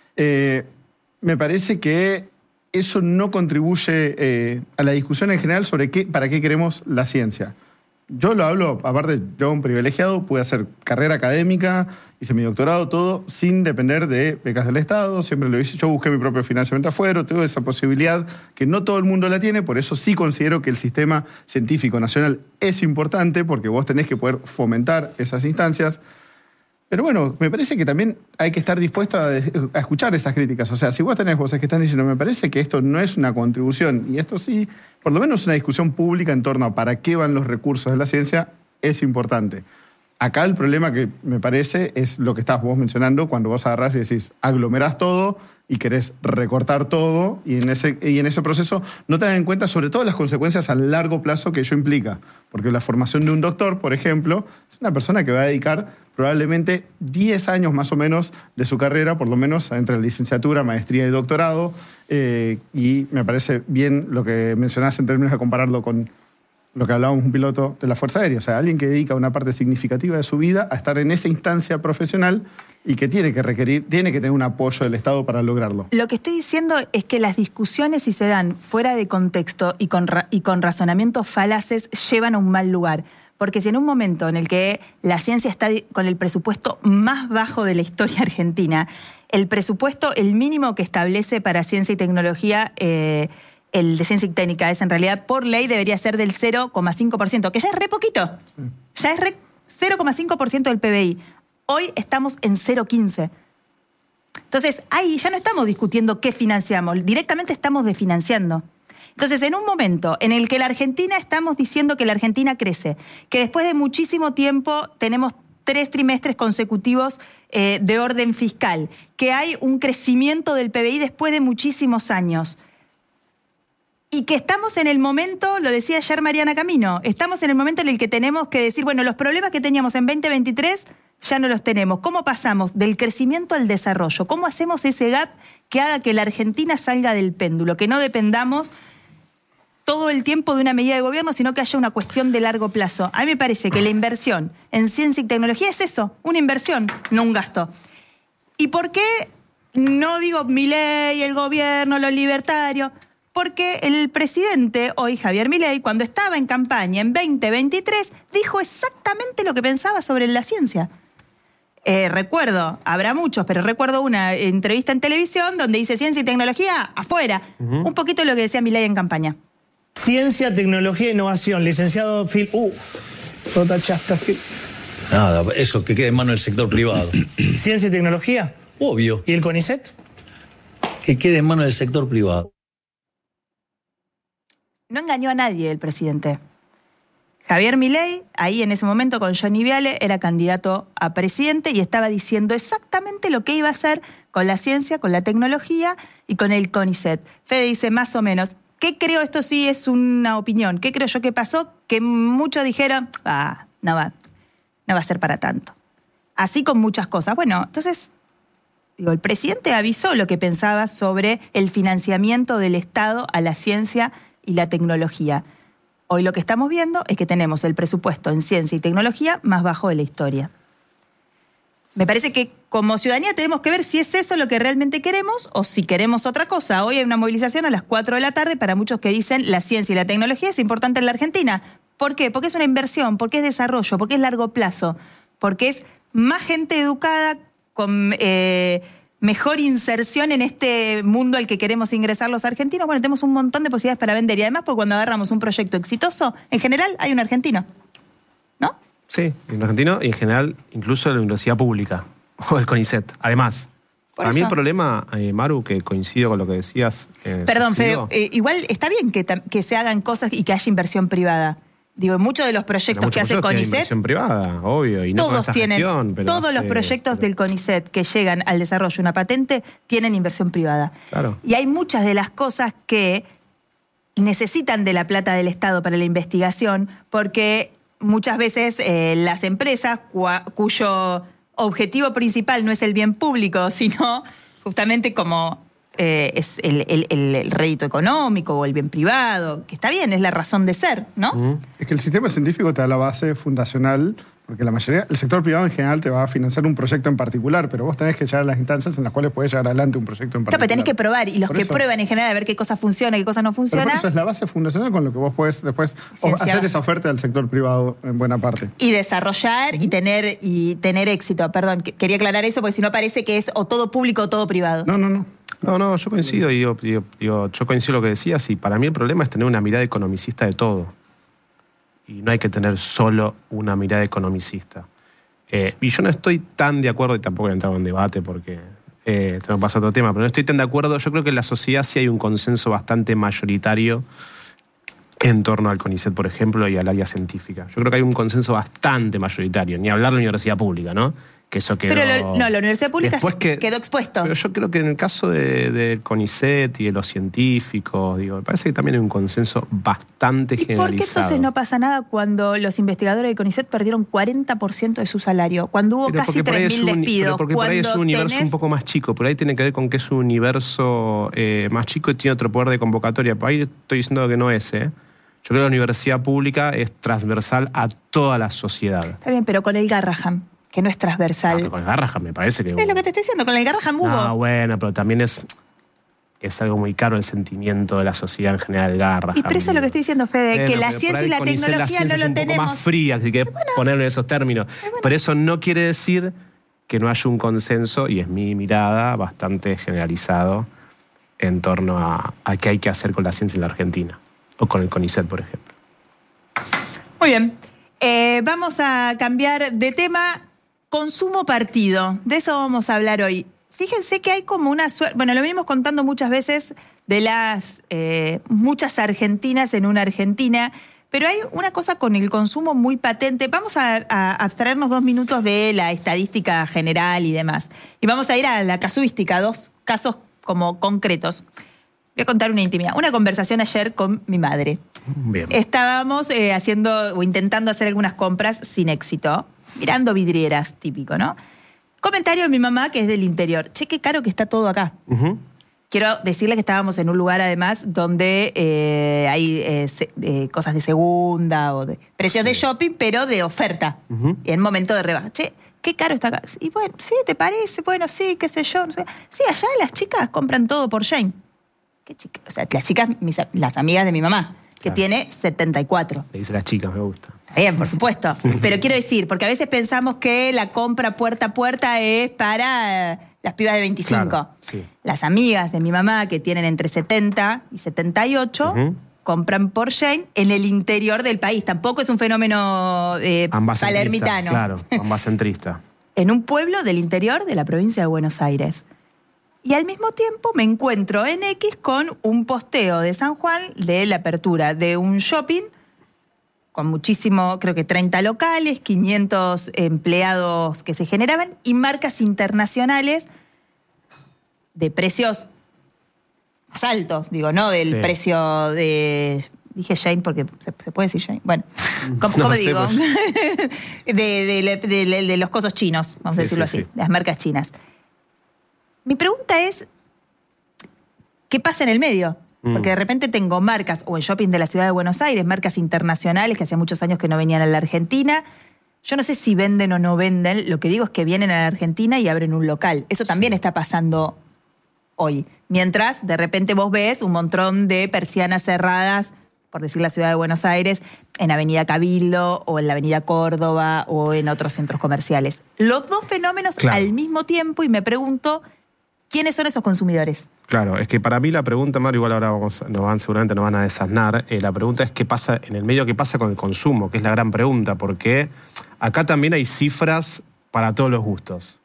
[SPEAKER 2] eh, me parece que eso no contribuye eh, a la discusión en general sobre qué, para qué queremos la ciencia. Yo lo hablo, aparte, yo un privilegiado, pude hacer carrera académica, hice mi doctorado, todo, sin depender de becas del Estado, siempre lo hice, yo busqué mi propio financiamiento afuera, tengo esa posibilidad que no todo el mundo la tiene, por eso sí considero que el sistema científico nacional es importante, porque vos tenés que poder fomentar esas instancias. Pero bueno, me parece que también hay que estar dispuesto a, a escuchar esas críticas. O sea, si vos tenés voces que están diciendo, me parece que esto no es una contribución, y esto sí, por lo menos una discusión pública en torno a para qué van los recursos de la ciencia, es importante. Acá el problema que me parece es lo que estás vos mencionando, cuando vos agarrás y decís, aglomerás todo y querés recortar todo, y en ese, y en ese proceso no tenés en cuenta sobre todo las consecuencias a largo plazo que ello implica. Porque la formación de un doctor, por ejemplo, es una persona que va a dedicar probablemente diez años más o menos de su carrera, por lo menos entre licenciatura, maestría y doctorado, eh, y me parece bien lo que mencionás en términos de compararlo con lo que hablábamos un piloto de la Fuerza Aérea, o sea, alguien que dedica una parte significativa de su vida a estar en esa instancia profesional y que tiene que requerir, tiene que tener un apoyo del Estado para lograrlo.
[SPEAKER 1] Lo que estoy diciendo es que las discusiones, si se dan fuera de contexto y con, ra- y con razonamientos falaces, llevan a un mal lugar. Porque si en un momento en el que la ciencia está con el presupuesto más bajo de la historia argentina, el presupuesto, el mínimo que establece para ciencia y tecnología, eh, el de ciencia y técnica, es en realidad por ley debería ser del cero coma cinco por ciento, que ya es re poquito. Sí. Ya es re cero coma cinco por ciento del P B I. Hoy estamos en cero coma quince. Entonces, ahí ya no estamos discutiendo qué financiamos, directamente estamos desfinanciando. Entonces, en un momento en el que la Argentina, estamos diciendo que la Argentina crece, que después de muchísimo tiempo tenemos tres trimestres consecutivos eh, de orden fiscal, que hay un crecimiento del P B I después de muchísimos años, y que estamos en el momento, lo decía ayer Mariana Camino, estamos en el momento en el que tenemos que decir, bueno, los problemas que teníamos en veinte veintitrés ya no los tenemos. ¿Cómo pasamos del crecimiento al desarrollo? ¿Cómo hacemos ese gap que haga que la Argentina salga del péndulo? Que no dependamos todo el tiempo de una medida de gobierno, sino que haya una cuestión de largo plazo. A mí me parece que la inversión en ciencia y tecnología es eso, una inversión, no un gasto. ¿Y por qué no digo Milei, el gobierno, los libertarios? Porque el presidente, hoy Javier Milei, cuando estaba en campaña en veinte veintitrés, dijo exactamente lo que pensaba sobre la ciencia. Eh, recuerdo, habrá muchos, pero recuerdo una entrevista en televisión donde dice ciencia y tecnología afuera. Uh-huh. Un poquito lo que decía Milei en campaña.
[SPEAKER 5] Ciencia, tecnología e innovación, licenciado Phil. Uh, no tachaste, Phil.
[SPEAKER 6] Nada, eso, que quede en manos del sector privado.
[SPEAKER 5] ¿Ciencia y tecnología?
[SPEAKER 6] Obvio.
[SPEAKER 5] ¿Y el CONICET?
[SPEAKER 6] Que quede en manos del sector privado.
[SPEAKER 1] No engañó a nadie el presidente. Javier Milei, ahí en ese momento con Johnny Viale, era candidato a presidente y estaba diciendo exactamente lo que iba a hacer con la ciencia, con la tecnología y con el CONICET. Fede dice más o menos, ¿qué creo? Esto sí es una opinión. ¿Qué creo yo que pasó? Que muchos dijeron, ah, no va, no va a ser para tanto. Así con muchas cosas. Bueno, entonces, digo, el presidente avisó lo que pensaba sobre el financiamiento del Estado a la ciencia y la tecnología. Hoy lo que estamos viendo es que tenemos el presupuesto en ciencia y tecnología más bajo de la historia. Me parece que como ciudadanía tenemos que ver si es eso lo que realmente queremos o si queremos otra cosa. Hoy hay una movilización a las cuatro de la tarde para muchos que dicen la ciencia y la tecnología es importante en la Argentina. ¿Por qué? Porque es una inversión, porque es desarrollo, porque es largo plazo, porque es más gente educada con eh, mejor inserción en este mundo al que queremos ingresar los argentinos. Bueno, tenemos un montón de posibilidades para vender y además porque cuando agarramos un proyecto exitoso, en general hay un argentino, ¿no?
[SPEAKER 4] Sí, un argentino y en general incluso la universidad pública o el CONICET. Además,
[SPEAKER 1] Por
[SPEAKER 4] para
[SPEAKER 1] eso.
[SPEAKER 4] mí el problema, eh, Maru, que coincido con lo que decías. Eh,
[SPEAKER 1] Perdón, Fede,
[SPEAKER 4] sentido,
[SPEAKER 1] eh, igual está bien que, que se hagan cosas y que haya inversión privada. Digo, muchos de los proyectos que hace CONICET,
[SPEAKER 4] inversión privada, obvio, y no
[SPEAKER 1] todos
[SPEAKER 4] con
[SPEAKER 1] tienen,
[SPEAKER 4] gestión, pero
[SPEAKER 1] todos
[SPEAKER 4] hace,
[SPEAKER 1] los proyectos
[SPEAKER 4] pero...
[SPEAKER 1] del CONICET que llegan al desarrollo de una patente tienen inversión privada.
[SPEAKER 4] Claro.
[SPEAKER 1] Y hay muchas de las cosas que necesitan de la plata del Estado para la investigación porque muchas veces eh, las empresas cua, cuyo objetivo principal no es el bien público, sino justamente como eh, es el, el, el, el rédito económico o el bien privado, que está bien, es la razón de ser, ¿no?
[SPEAKER 2] Uh-huh. Es que el sistema científico te da la base fundacional, porque la mayoría, el sector privado en general te va a financiar un proyecto en particular, pero vos tenés que llegar a las instancias en las cuales podés llevar adelante un proyecto en particular.
[SPEAKER 1] Claro, pero tenés que probar, y los
[SPEAKER 2] Por
[SPEAKER 1] que
[SPEAKER 2] eso.
[SPEAKER 1] prueban en general a ver qué cosa funciona y qué cosa no
[SPEAKER 2] Pero
[SPEAKER 1] funciona.
[SPEAKER 2] por eso es la base fundacional con lo que vos podés después
[SPEAKER 1] Ciencia.
[SPEAKER 2] hacer esa oferta al sector privado en buena parte.
[SPEAKER 1] Y desarrollar y tener y tener éxito. Perdón, que- quería aclarar eso porque si no parece que es o todo público o todo privado.
[SPEAKER 2] No, no, no.
[SPEAKER 4] No, no, yo coincido, y digo, digo, digo, yo coincido lo que decías, y para mí el problema es tener una mirada economicista de todo. Y no hay que tener solo una mirada economicista. Eh, y yo no estoy tan de acuerdo, y tampoco voy a entrar en debate porque eh, tengo que pasar a otro tema, pero no estoy tan de acuerdo. Yo creo que en la sociedad sí hay un consenso bastante mayoritario en torno al CONICET, por ejemplo, y al área científica. Yo creo que hay un consenso bastante mayoritario, ni hablar de la universidad pública, ¿no? Que eso quedó...
[SPEAKER 1] Pero lo- no, la universidad pública
[SPEAKER 4] Después que-
[SPEAKER 1] quedó expuesto.
[SPEAKER 4] Pero yo creo que en el caso de- del CONICET y de los científicos, digo, me parece que también hay un consenso bastante
[SPEAKER 1] ¿Y por qué
[SPEAKER 4] generalizado.
[SPEAKER 1] entonces no pasa nada cuando los investigadores de CONICET perdieron cuarenta por ciento de su salario? Cuando hubo
[SPEAKER 4] Pero
[SPEAKER 1] casi
[SPEAKER 4] porque por ahí
[SPEAKER 1] tres mil
[SPEAKER 4] es un-
[SPEAKER 1] despidos.
[SPEAKER 4] pero porque por ahí es un
[SPEAKER 1] cuando
[SPEAKER 4] universo
[SPEAKER 1] tenés-
[SPEAKER 4] un poco más chico. Por ahí tiene que ver con que es un universo eh, más chico y tiene otro poder de convocatoria. Por ahí estoy diciendo que no es, ¿eh? Yo creo que la universidad pública es transversal a toda la sociedad.
[SPEAKER 1] Está bien, pero con el Garrahan, que no es
[SPEAKER 4] Ah,
[SPEAKER 1] transversal.
[SPEAKER 4] pero con Garrahan me parece que...
[SPEAKER 1] es lo que te estoy diciendo, con el Garrahan hubo.
[SPEAKER 4] No, bueno, pero también es, es algo muy caro el sentimiento de la sociedad en general, Garrahan.
[SPEAKER 1] y pero eso es lo que estoy diciendo, Fede,
[SPEAKER 4] Bueno,
[SPEAKER 1] que la
[SPEAKER 4] pero por
[SPEAKER 1] ciencia
[SPEAKER 4] ahí
[SPEAKER 1] y la
[SPEAKER 4] CONICET,
[SPEAKER 1] tecnología
[SPEAKER 4] ciencia
[SPEAKER 1] no
[SPEAKER 4] es
[SPEAKER 1] lo
[SPEAKER 4] un poco
[SPEAKER 1] tenemos.
[SPEAKER 4] más fría, si querés ponerlo en esos términos. Pero eso no quiere decir que no haya un consenso, y es mi mirada, bastante generalizado en torno a, a qué hay que hacer con la ciencia en la Argentina. O con el CONICET, por ejemplo.
[SPEAKER 1] Muy bien. Eh, vamos a cambiar de tema. Consumo partido. De eso vamos a hablar hoy. Fíjense que hay como una suerte. Bueno, lo venimos contando muchas veces de las eh, muchas argentinas en una Argentina, pero hay una cosa con el consumo muy patente. Vamos a, a abstraernos dos minutos de la estadística general y demás. Y vamos a ir a la casuística, dos casos como concretos. Voy a contar una intimidad. Una conversación ayer con mi madre.
[SPEAKER 4] Bien.
[SPEAKER 1] Estábamos eh, haciendo o intentando hacer algunas compras sin éxito, mirando vidrieras, típico, ¿no? Comentario de mi mamá, que es del interior. Che, qué caro que está todo acá.
[SPEAKER 4] Uh-huh.
[SPEAKER 1] Quiero decirle que estábamos en un lugar, además, donde eh, hay eh, se- eh, cosas de segunda o de precios de shopping, pero de oferta.
[SPEAKER 4] Ujú.
[SPEAKER 1] Y en momento de rebaja. Che, qué caro está acá. Y bueno, sí, ¿te parece? Bueno, sí, qué sé yo. No sé. Sí, allá las chicas compran todo por Jane. ¿Qué chica? O sea, las chicas, mis, las amigas de mi mamá, que
[SPEAKER 4] Claro.
[SPEAKER 1] tiene setenta y cuatro.
[SPEAKER 4] Le dice las chicas, me gusta.
[SPEAKER 1] Está bien, por supuesto. Pero quiero decir, porque a veces pensamos que la compra puerta a puerta es para las pibas de veinticinco.
[SPEAKER 4] Claro, sí.
[SPEAKER 1] Las amigas de mi mamá, que tienen entre setenta y setenta y ocho,
[SPEAKER 4] Ujú.
[SPEAKER 1] compran por Shein en el interior del país. Tampoco es un fenómeno eh,
[SPEAKER 4] Ambacentrista,
[SPEAKER 1] palermitano.
[SPEAKER 4] Claro, ambacentrista.
[SPEAKER 1] En un pueblo del interior de la provincia de Buenos Aires. Y al mismo tiempo me encuentro en X con un posteo de San Juan de la apertura de un shopping con muchísimo, creo que treinta locales, quinientos empleados que se generaban y marcas internacionales de precios más altos, digo, no del
[SPEAKER 4] Sí.
[SPEAKER 1] precio de... Dije Shein porque se, se puede decir Shein. Bueno, ¿cómo,
[SPEAKER 4] No
[SPEAKER 1] cómo
[SPEAKER 4] sé,
[SPEAKER 1] digo?
[SPEAKER 4] pues.
[SPEAKER 1] de, de- de- de- de los cosos chinos, vamos a
[SPEAKER 4] Sí,
[SPEAKER 1] decirlo
[SPEAKER 4] sí,
[SPEAKER 1] así,
[SPEAKER 4] sí.
[SPEAKER 1] las marcas chinas. Mi pregunta es, ¿qué pasa en el medio? Porque de repente tengo marcas, o en shopping de la ciudad de Buenos Aires, marcas internacionales que hacía muchos años que no venían a la Argentina. Yo no sé si venden o no venden, lo que digo es que vienen a la Argentina y abren un local. Eso también está pasando hoy. Mientras, de repente vos ves un montón de persianas cerradas, por decir la ciudad de Buenos Aires, en Avenida Cabildo, o en la Avenida Córdoba, o en otros centros comerciales. Los dos fenómenos
[SPEAKER 4] Claro.
[SPEAKER 1] al mismo tiempo, y me pregunto, ¿quiénes son esos consumidores?
[SPEAKER 4] Claro, es que para mí la pregunta, Mario, igual ahora vamos, nos van, seguramente nos van a desasnar, eh, la pregunta es qué pasa en el medio, qué pasa con el consumo, que es la gran pregunta, porque acá también hay cifras para todos los gustos.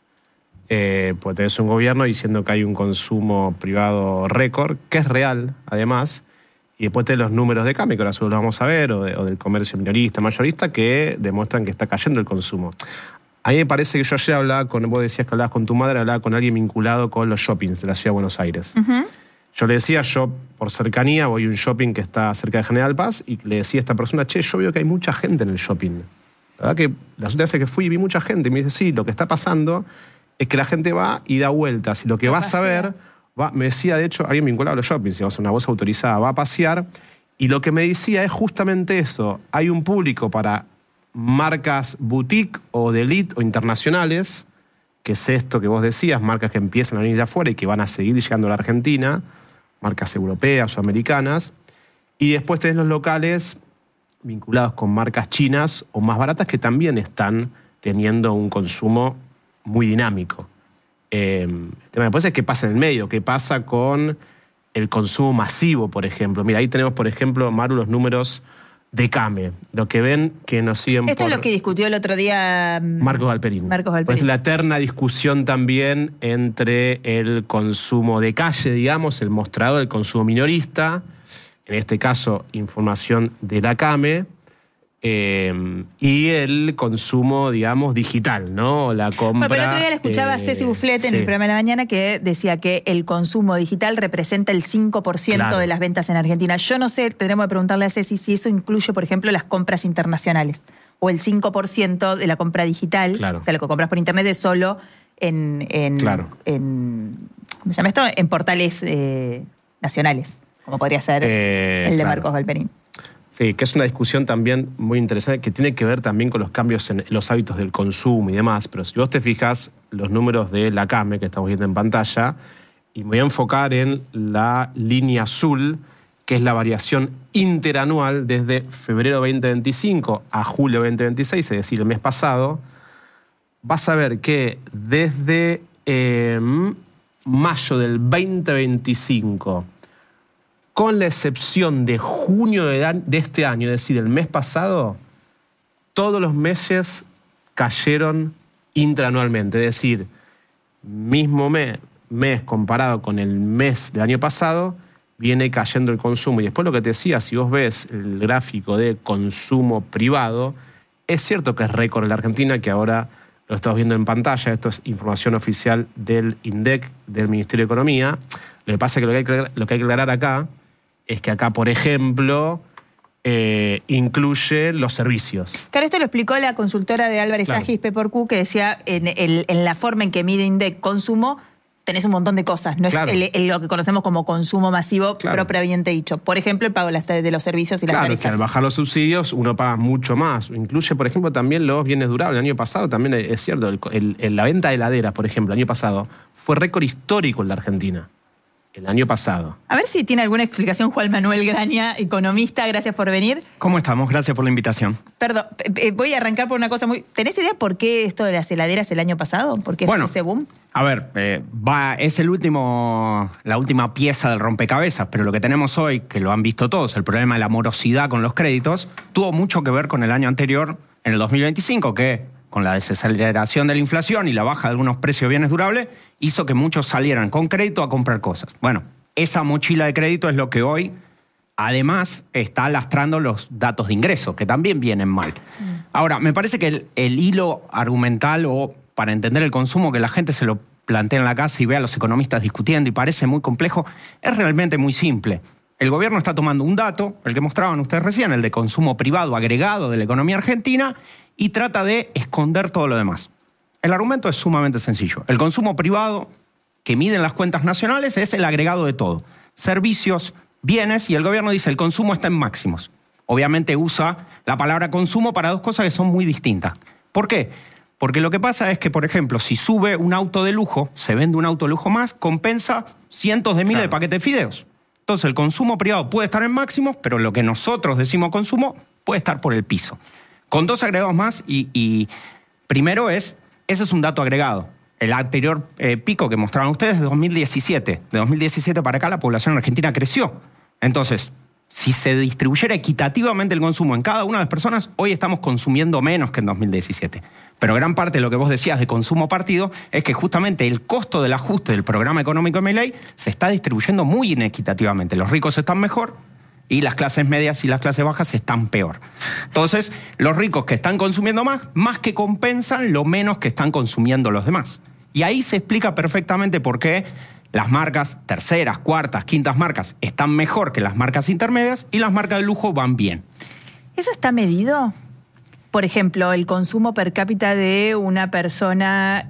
[SPEAKER 4] Eh, pues tenés un gobierno diciendo que hay un consumo privado récord, que es real, además, y después tenés los números de cambio, que ahora solo los vamos a ver, o, de- o del comercio minorista, mayorista, que demuestran que está cayendo el consumo. A mí me parece que yo ayer hablaba con, vos decías que hablabas con tu madre, hablaba con alguien vinculado con los shoppings de la ciudad de Buenos Aires. Yo le decía, yo por cercanía voy a un shopping que está cerca de General Paz y le decía a esta persona, che, yo veo que hay mucha gente en el shopping. La verdad que las últimas veces que fui vi mucha gente y me dice, sí, lo que está pasando es que la gente va y da vueltas y lo que
[SPEAKER 1] Va a
[SPEAKER 4] vas a ver, va, me decía de hecho alguien vinculado a los shoppings, digamos, una voz autorizada, va a pasear y lo que me decía es justamente eso, hay un público para marcas boutique o de elite o internacionales, que es esto que vos decías, marcas que empiezan a venir de afuera y que van a seguir llegando a la Argentina, marcas europeas o americanas, y después tenés los locales vinculados con marcas chinas o más baratas que también están teniendo un consumo muy dinámico. Eh, el tema después es qué pasa en el medio, qué pasa con el consumo masivo, por ejemplo. Mira, ahí tenemos, por ejemplo, Maru, los números de Came, lo que ven que nos siguen
[SPEAKER 1] Esto
[SPEAKER 4] por...
[SPEAKER 1] es lo que discutió el otro día mm,
[SPEAKER 4] Marcos Galperín.
[SPEAKER 1] Marcos Galperín.
[SPEAKER 4] Pues la eterna discusión también entre el consumo de calle, digamos, el mostrador, el consumo minorista, en este caso, información de la Came, eh, y el consumo, digamos, digital, ¿no? La compra...
[SPEAKER 1] Bueno, pero el otro día le escuchaba a
[SPEAKER 4] eh,
[SPEAKER 1] Ceci Bufflet en
[SPEAKER 4] sí.
[SPEAKER 1] el programa de la mañana que decía que el consumo digital representa el cinco por ciento
[SPEAKER 4] Claro.
[SPEAKER 1] de las ventas en Argentina. Yo no sé, tendremos que preguntarle a Ceci si eso incluye, por ejemplo, las compras internacionales o el cinco por ciento de la compra digital.
[SPEAKER 4] Claro.
[SPEAKER 1] O sea, lo que compras por internet es solo en... en,
[SPEAKER 4] Claro.
[SPEAKER 1] en ¿cómo se llama esto? En portales eh, nacionales, como podría ser
[SPEAKER 4] Eh,
[SPEAKER 1] el de
[SPEAKER 4] claro.
[SPEAKER 1] Marcos Galperín.
[SPEAKER 4] Sí, que es una discusión también muy interesante que tiene que ver también con los cambios en los hábitos del consumo y demás. Pero si vos te fijas los números de la Came que estamos viendo en pantalla, y me voy a enfocar en la línea azul, que es la variación interanual desde febrero veinte veinticinco a julio veinte veintiséis, es decir, el mes pasado, vas a ver que desde eh, mayo del veinte veinticinco, con la excepción de junio de, de este año, es decir, el mes pasado, todos los meses cayeron interanualmente. Es decir, mismo mes, mes comparado con el mes del año pasado, viene cayendo el consumo. Y después lo que te decía, si vos ves el gráfico de consumo privado, es cierto que es récord en la Argentina, que ahora lo estamos viendo en pantalla. Esto es información oficial del INDEC, del Ministerio de Economía. Lo que pasa es que lo que hay que, lo que, hay que aclarar acá es que acá, por ejemplo, eh, incluye los servicios.
[SPEAKER 1] Claro, esto lo explicó la consultora de Álvarez
[SPEAKER 4] Claro.
[SPEAKER 1] Agis, Pepor-Q, que decía en, el- en la forma en que mide INDEC consumo, tenés un montón de cosas. No
[SPEAKER 4] Claro.
[SPEAKER 1] es el- el- lo que conocemos como consumo masivo
[SPEAKER 4] Claro.
[SPEAKER 1] propiamente dicho. Por ejemplo, el pago de las- de los servicios y las
[SPEAKER 4] Claro, que
[SPEAKER 1] tarifas.
[SPEAKER 4] al bajar los subsidios uno paga mucho más. Incluye, por ejemplo, también los bienes durables. El año pasado también es cierto, el, el- el- la venta de heladeras, por ejemplo, el año pasado fue récord histórico en la Argentina. El año pasado.
[SPEAKER 1] A ver si tiene alguna explicación Juan Manuel Graña, economista, gracias por venir.
[SPEAKER 7] ¿Cómo estamos? Gracias por la invitación.
[SPEAKER 1] Perdón, eh, voy a arrancar por una cosa muy... ¿Tenés idea por qué esto de las heladeras el año pasado? ¿Por qué
[SPEAKER 7] Bueno,
[SPEAKER 1] fue ese boom?
[SPEAKER 7] A ver, eh, va, es el último, la última pieza del rompecabezas, pero lo que tenemos hoy, que lo han visto todos, el problema de la morosidad con los créditos, tuvo mucho que ver con el año anterior, en el dos mil veinticinco, que con la desaceleración de la inflación y la baja de algunos precios de bienes durables, hizo que muchos salieran con crédito a comprar cosas. Bueno, esa mochila de crédito es lo que hoy, además, está lastrando los datos de ingresos, que también vienen mal. Ahora, me parece que el, el hilo argumental o para entender el consumo, que la gente se lo plantea en la casa y ve a los economistas discutiendo y parece muy complejo, es realmente muy simple. El gobierno está tomando un dato, el que mostraban ustedes recién, el de consumo privado agregado de la economía argentina, y trata de esconder todo lo demás. El argumento es sumamente sencillo. El consumo privado que miden las cuentas nacionales es el agregado de todo. Servicios, bienes, y el gobierno dice el consumo está en máximos. Obviamente usa la palabra consumo para dos cosas que son muy distintas. ¿Por qué? Porque lo que pasa es que, por ejemplo, si sube un auto de lujo, se vende un auto de lujo más, compensa cientos de miles claro. de paquetes de fideos. Entonces el consumo privado puede estar en máximos, pero lo que nosotros decimos consumo puede estar por el piso. Con dos agregados más, y, y primero es, ese es un dato agregado. El anterior eh, pico que mostraron ustedes es de dos mil diecisiete. De dos mil diecisiete para acá la población argentina creció. Entonces, si se distribuyera equitativamente el consumo en cada una de las personas, hoy estamos consumiendo menos que en dos mil diecisiete. Pero gran parte de lo que vos decías de consumo partido es que justamente el costo del ajuste del programa económico de Milei se está distribuyendo muy inequitativamente. Los ricos están mejor y las clases medias y las clases bajas están peor. Entonces, los ricos que están consumiendo más, más que compensan lo menos que están consumiendo los demás. Y ahí se explica perfectamente por qué las marcas terceras, cuartas, quintas marcas están mejor que las marcas intermedias y las marcas de lujo van bien.
[SPEAKER 1] ¿Eso está medido? Por ejemplo, el consumo per cápita de una persona...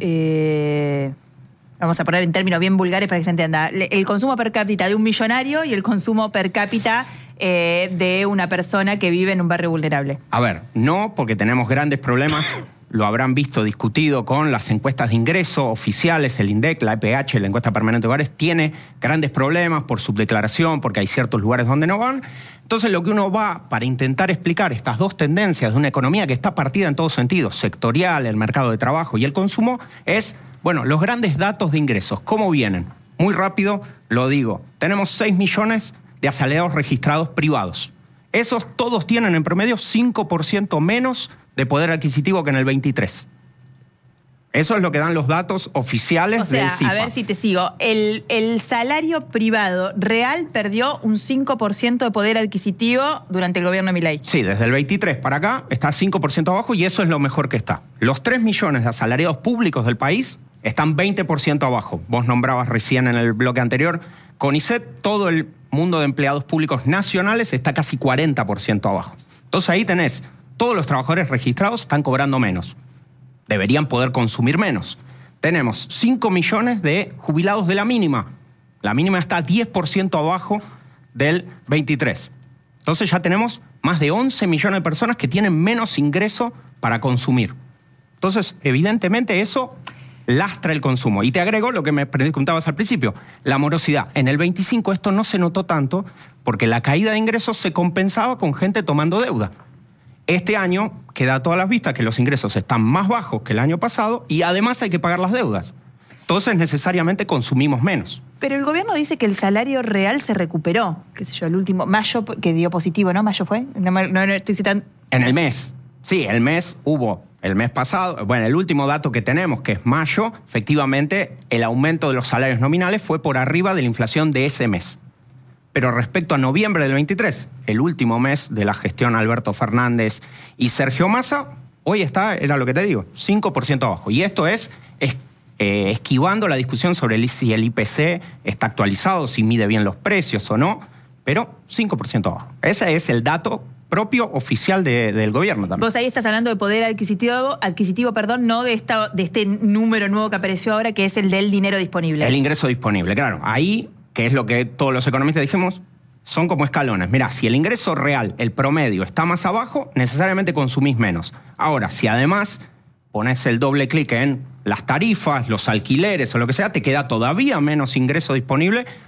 [SPEAKER 1] Eh... Vamos a poner en términos bien vulgares para que se entienda. El consumo per cápita de un millonario y el consumo per cápita eh, de una persona que vive en un barrio vulnerable.
[SPEAKER 7] A ver, no, porque tenemos grandes problemas. Lo habrán visto discutido con las encuestas de ingreso oficiales, el INDEC, la E P H, la encuesta permanente de hogares, tiene grandes problemas por subdeclaración, porque hay ciertos lugares donde no van. Entonces lo que uno va para intentar explicar estas dos tendencias de una economía que está partida en todos sentidos, sectorial, el mercado de trabajo y el consumo, es... Bueno, los grandes datos de ingresos, ¿cómo vienen? Muy rápido lo digo. Tenemos seis millones de asalariados registrados privados. Esos todos tienen en promedio cinco por ciento menos de poder adquisitivo que en el veintitrés. Eso es lo que dan los datos oficiales
[SPEAKER 1] o sea,
[SPEAKER 7] del C I P A.
[SPEAKER 1] A ver si te sigo. El, el salario privado real perdió un cinco por ciento de poder adquisitivo durante el gobierno de Milei.
[SPEAKER 7] Sí, desde el veintitrés para acá está cinco por ciento abajo y eso es lo mejor que está. Los tres millones de asalariados públicos del país están veinte por ciento abajo. Vos nombrabas recién en el bloque anterior, CONICET, todo el mundo de empleados públicos nacionales está casi cuarenta por ciento abajo. Entonces ahí tenés, todos los trabajadores registrados están cobrando menos. Deberían poder consumir menos. Tenemos cinco millones de jubilados de la mínima. La mínima está diez por ciento abajo del veintitrés. Entonces ya tenemos más de once millones de personas que tienen menos ingreso para consumir. Entonces, evidentemente eso lastra el consumo. Y te agrego lo que me preguntabas al principio, la morosidad. En el veinticinco esto no se notó tanto porque la caída de ingresos se compensaba con gente tomando deuda. Este año queda a todas las vistas que los ingresos están más bajos que el año pasado y además hay que pagar las deudas. Entonces necesariamente consumimos menos.
[SPEAKER 1] Pero el gobierno dice que el salario real se recuperó. Qué sé yo, el último, mayo, que dio positivo, ¿no? ¿Mayo fue? No, no, no estoy citando.
[SPEAKER 7] En el mes. Sí, el mes hubo, el mes pasado, bueno, el último dato que tenemos, que es mayo, efectivamente el aumento de los salarios nominales fue por arriba de la inflación de ese mes. Pero respecto a noviembre del veintitrés, el último mes de la gestión Alberto Fernández y Sergio Massa, hoy está, era lo que te digo, cinco por ciento abajo. Y esto es, es eh, esquivando la discusión sobre el, si el I P C está actualizado, si mide bien los precios o no, pero cinco por ciento abajo. Ese es el dato propio oficial de, del gobierno también.
[SPEAKER 1] Vos ahí estás hablando de poder adquisitivo, adquisitivo, perdón, no de esta, de este número nuevo que apareció ahora, que es el del dinero disponible.
[SPEAKER 7] El ingreso disponible, claro. Ahí, que es lo que todos los economistas dijimos, son como escalones. Mirá, si el ingreso real, el promedio, está más abajo, necesariamente consumís menos. Ahora, si además pones el doble clic en las tarifas, los alquileres o lo que sea, te queda todavía menos ingreso disponible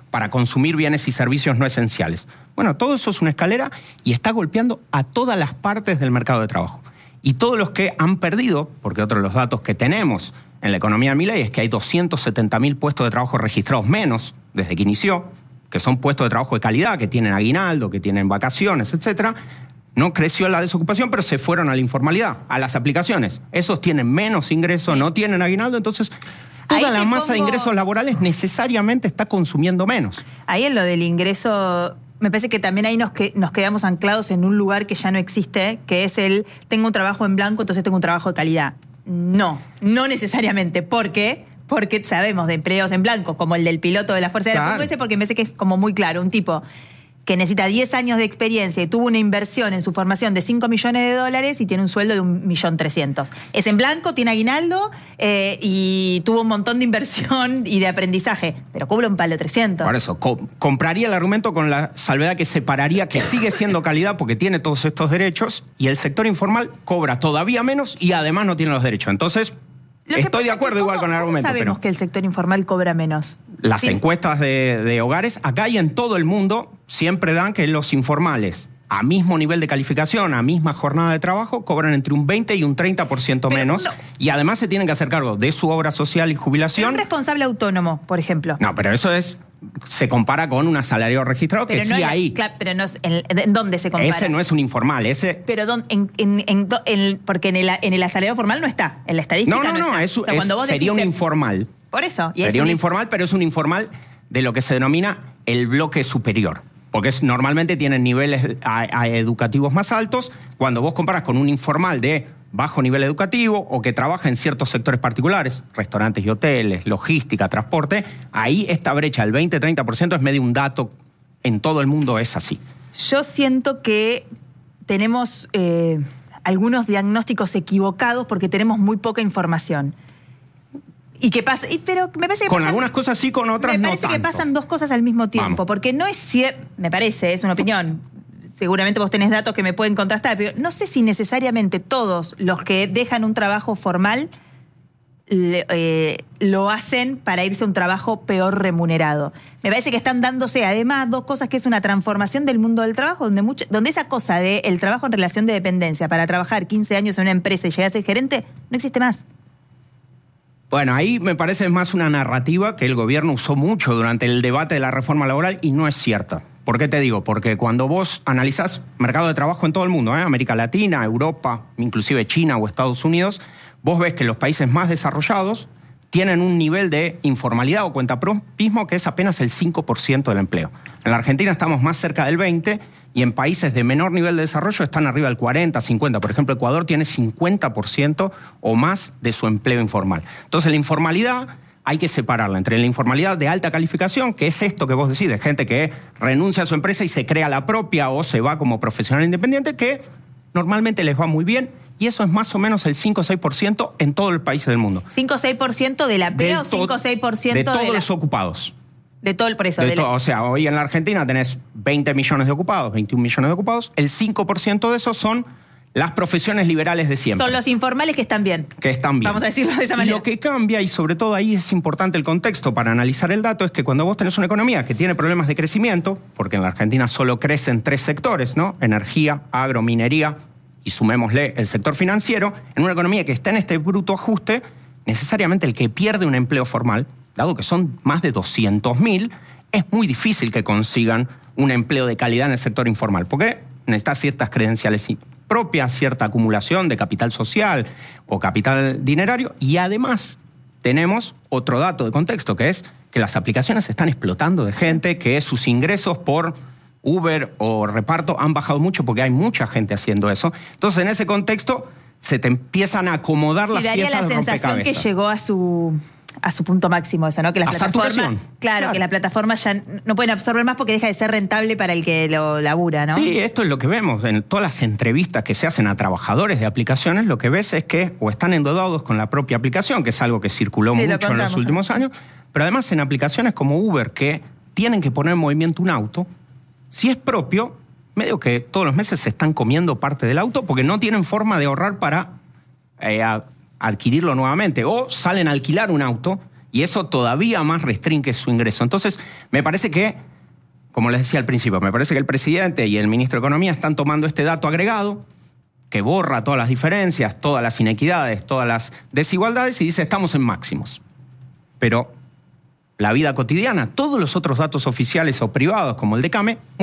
[SPEAKER 7] para consumir bienes y servicios no esenciales. Bueno, todo eso es una escalera y está golpeando a todas las partes del mercado de trabajo. Y todos los que han perdido, porque otro de los datos que tenemos en la economía de Milei es que hay doscientos setenta mil puestos de trabajo registrados menos desde que inició, que son puestos de trabajo de calidad, que tienen aguinaldo, que tienen vacaciones, etcétera. No creció la desocupación, pero se fueron a la informalidad, a las aplicaciones. Esos tienen menos ingresos, no tienen aguinaldo, entonces toda
[SPEAKER 1] Ahí
[SPEAKER 7] la
[SPEAKER 1] te
[SPEAKER 7] masa de
[SPEAKER 1] pongo-
[SPEAKER 7] ingresos laborales necesariamente está consumiendo menos.
[SPEAKER 1] Ahí en lo del ingreso, me parece que también ahí nos, que, nos quedamos anclados en un lugar que ya no existe, que es el tengo un trabajo en blanco, entonces tengo un trabajo de calidad. No, no necesariamente. ¿Por qué? Porque sabemos de empleos en blanco, como el del piloto de la Fuerza Aérea.
[SPEAKER 7] Claro.
[SPEAKER 1] Pongo ese porque me parece que es como muy claro. Un tipo que necesita diez años de experiencia y tuvo una inversión en su formación de cinco millones de dólares y tiene un sueldo de un millón trescientos. Es en blanco, tiene aguinaldo eh, y tuvo un montón de inversión y de aprendizaje, pero cobra un palo trescientos.
[SPEAKER 7] Por eso, co- compraría el argumento con la salvedad que separaría que sigue siendo calidad porque tiene todos estos derechos y el sector informal cobra todavía menos y además no tiene los derechos. Entonces,
[SPEAKER 1] Lo que
[SPEAKER 7] estoy
[SPEAKER 1] pasa
[SPEAKER 7] de
[SPEAKER 1] es que
[SPEAKER 7] acuerdo igual
[SPEAKER 1] ¿cómo-
[SPEAKER 7] con el
[SPEAKER 1] cómo
[SPEAKER 7] argumento,
[SPEAKER 1] sabemos
[SPEAKER 7] pero
[SPEAKER 1] que el sector informal cobra menos?
[SPEAKER 7] las
[SPEAKER 1] Sí.
[SPEAKER 7] encuestas de, de hogares, acá y en todo el mundo, siempre dan que los informales, a mismo nivel de calificación, a misma jornada de trabajo, cobran entre un veinte y un treinta por ciento
[SPEAKER 1] Pero
[SPEAKER 7] menos
[SPEAKER 1] no-
[SPEAKER 7] y además se tienen que hacer cargo de su obra social y
[SPEAKER 1] Pero
[SPEAKER 7] jubilación.
[SPEAKER 1] un responsable autónomo, por ejemplo.
[SPEAKER 7] No, pero eso es se compara con un asalariado registrado
[SPEAKER 1] pero
[SPEAKER 7] que
[SPEAKER 1] no
[SPEAKER 7] sí
[SPEAKER 1] en-
[SPEAKER 7] hay.
[SPEAKER 1] claro, pero no es- en, ¿en dónde se compara?
[SPEAKER 7] Ese no es un informal, ese...
[SPEAKER 1] Pero don- en, en- en do- en- porque en el, en el asalariado formal no está, en la estadística
[SPEAKER 7] No,
[SPEAKER 1] no,
[SPEAKER 7] no, no,
[SPEAKER 1] está.
[SPEAKER 7] es,
[SPEAKER 1] O sea,
[SPEAKER 7] es-
[SPEAKER 1] cuando vos
[SPEAKER 7] sería un
[SPEAKER 1] decís-
[SPEAKER 7] informal.
[SPEAKER 1] Por eso. Y es
[SPEAKER 7] Sería un
[SPEAKER 1] un-
[SPEAKER 7] informal, pero es un informal de lo que se denomina el bloque superior. Porque es, normalmente tienen niveles a- a educativos más altos. Cuando vos comparas con un informal de bajo nivel educativo o que trabaja en ciertos sectores particulares, restaurantes y hoteles, logística, transporte, ahí esta brecha del veinte a treinta por ciento es medio un dato, en todo el mundo es así.
[SPEAKER 1] Yo siento que tenemos eh, algunos diagnósticos equivocados porque tenemos muy poca información. ¿Y qué pasa? Y, pero me parece que
[SPEAKER 7] Con
[SPEAKER 1] pasan-
[SPEAKER 7] algunas cosas sí, con otras
[SPEAKER 1] Me
[SPEAKER 7] no
[SPEAKER 1] parece que
[SPEAKER 7] tanto.
[SPEAKER 1] pasan dos cosas al mismo tiempo,
[SPEAKER 7] Vamos.
[SPEAKER 1] porque no es cierto, me parece, es una opinión. Seguramente vos tenés datos que me pueden contrastar, pero no sé si necesariamente todos los que dejan un trabajo formal le- eh, lo hacen para irse a un trabajo peor remunerado. Me parece que están dándose además dos cosas, que es una transformación del mundo del trabajo, donde, mucho, donde esa cosa de el trabajo en relación de dependencia para trabajar quince años en una empresa y llegar a ser gerente no existe más.
[SPEAKER 7] Bueno, ahí me parece más una narrativa que el gobierno usó mucho durante el debate de la reforma laboral y no es cierta. ¿Por qué te digo? Porque cuando vos analizás mercado de trabajo en todo el mundo, ¿eh? América Latina, Europa, inclusive China o Estados Unidos, vos ves que los países más desarrollados tienen un nivel de informalidad o cuentapropismo que es apenas el cinco por ciento del empleo. En la Argentina estamos más cerca del veinte por ciento y en países de menor nivel de desarrollo están arriba del cuarenta, cincuenta. Por ejemplo, Ecuador tiene cincuenta por ciento o más de su empleo informal. Entonces, la informalidad hay que separarla entre la informalidad de alta calificación, que es esto que vos decís, de gente que renuncia a su empresa y se crea la propia o se va como profesional independiente, que normalmente les va muy bien, y eso es más o menos el cinco o seis por ciento en todos los países del mundo.
[SPEAKER 1] ¿cinco o seis por ciento de la P
[SPEAKER 7] Del
[SPEAKER 1] o
[SPEAKER 7] to-
[SPEAKER 1] cinco o seis por ciento
[SPEAKER 7] de todos
[SPEAKER 1] de, la-
[SPEAKER 7] los ocupados.
[SPEAKER 1] de todo el por eso?
[SPEAKER 7] De
[SPEAKER 1] de la-
[SPEAKER 7] todo. O sea, hoy en la Argentina tenés veinte millones de ocupados, veintiún millones de ocupados, el cinco por ciento de esos son las profesiones liberales de siempre.
[SPEAKER 1] Son los informales que están bien.
[SPEAKER 7] Que están bien.
[SPEAKER 1] Vamos a decirlo de esa
[SPEAKER 7] Y
[SPEAKER 1] manera.
[SPEAKER 7] lo que cambia, y sobre todo ahí es importante el contexto para analizar el dato, es que cuando vos tenés una economía que tiene problemas de crecimiento, porque en la Argentina solo crecen tres sectores, ¿no? Energía, agro, minería, y sumémosle el sector financiero, en una economía que está en este bruto ajuste, necesariamente el que pierde un empleo formal, dado que son más de doscientos mil, es muy difícil que consigan un empleo de calidad en el sector informal, porque necesitas ciertas credenciales propias, cierta acumulación de capital social o capital dinerario, y además tenemos otro dato de contexto, que es que las aplicaciones se están explotando de gente, que sus ingresos por Uber o reparto han bajado mucho porque hay mucha gente haciendo eso. Entonces, en ese contexto, se te empiezan a acomodar
[SPEAKER 1] Sí,
[SPEAKER 7] las
[SPEAKER 1] daría
[SPEAKER 7] piezas
[SPEAKER 1] la
[SPEAKER 7] del
[SPEAKER 1] sensación que
[SPEAKER 7] rompecabezas.
[SPEAKER 1] llegó a su a su punto máximo eso, ¿no? Que las
[SPEAKER 7] A
[SPEAKER 1] plataformas,
[SPEAKER 7] saturación.
[SPEAKER 1] claro,
[SPEAKER 7] Claro.
[SPEAKER 1] que las plataformas ya no pueden absorber más porque deja de ser rentable para el que lo labura, ¿no?
[SPEAKER 7] Sí, esto es lo que vemos en todas las entrevistas que se hacen a trabajadores de aplicaciones. Lo que ves es que o están endeudados con la propia aplicación, que es algo que circuló
[SPEAKER 1] Sí, lo
[SPEAKER 7] mucho en los
[SPEAKER 1] contamos,
[SPEAKER 7] últimos años, pero además en aplicaciones como Uber, que tienen que poner en movimiento un auto, si es propio, medio que todos los meses se están comiendo parte del auto porque no tienen forma de ahorrar para eh, a- adquirirlo nuevamente. O salen a alquilar un auto Y eso todavía más restringe su ingreso. Entonces, me parece que, como les decía al principio, me parece que el presidente y el ministro de Economía están tomando este dato agregado que borra todas las diferencias, todas las inequidades, todas las desigualdades y dice estamos en máximos. Pero la vida cotidiana, todos los otros datos oficiales o privados, como el de CAME,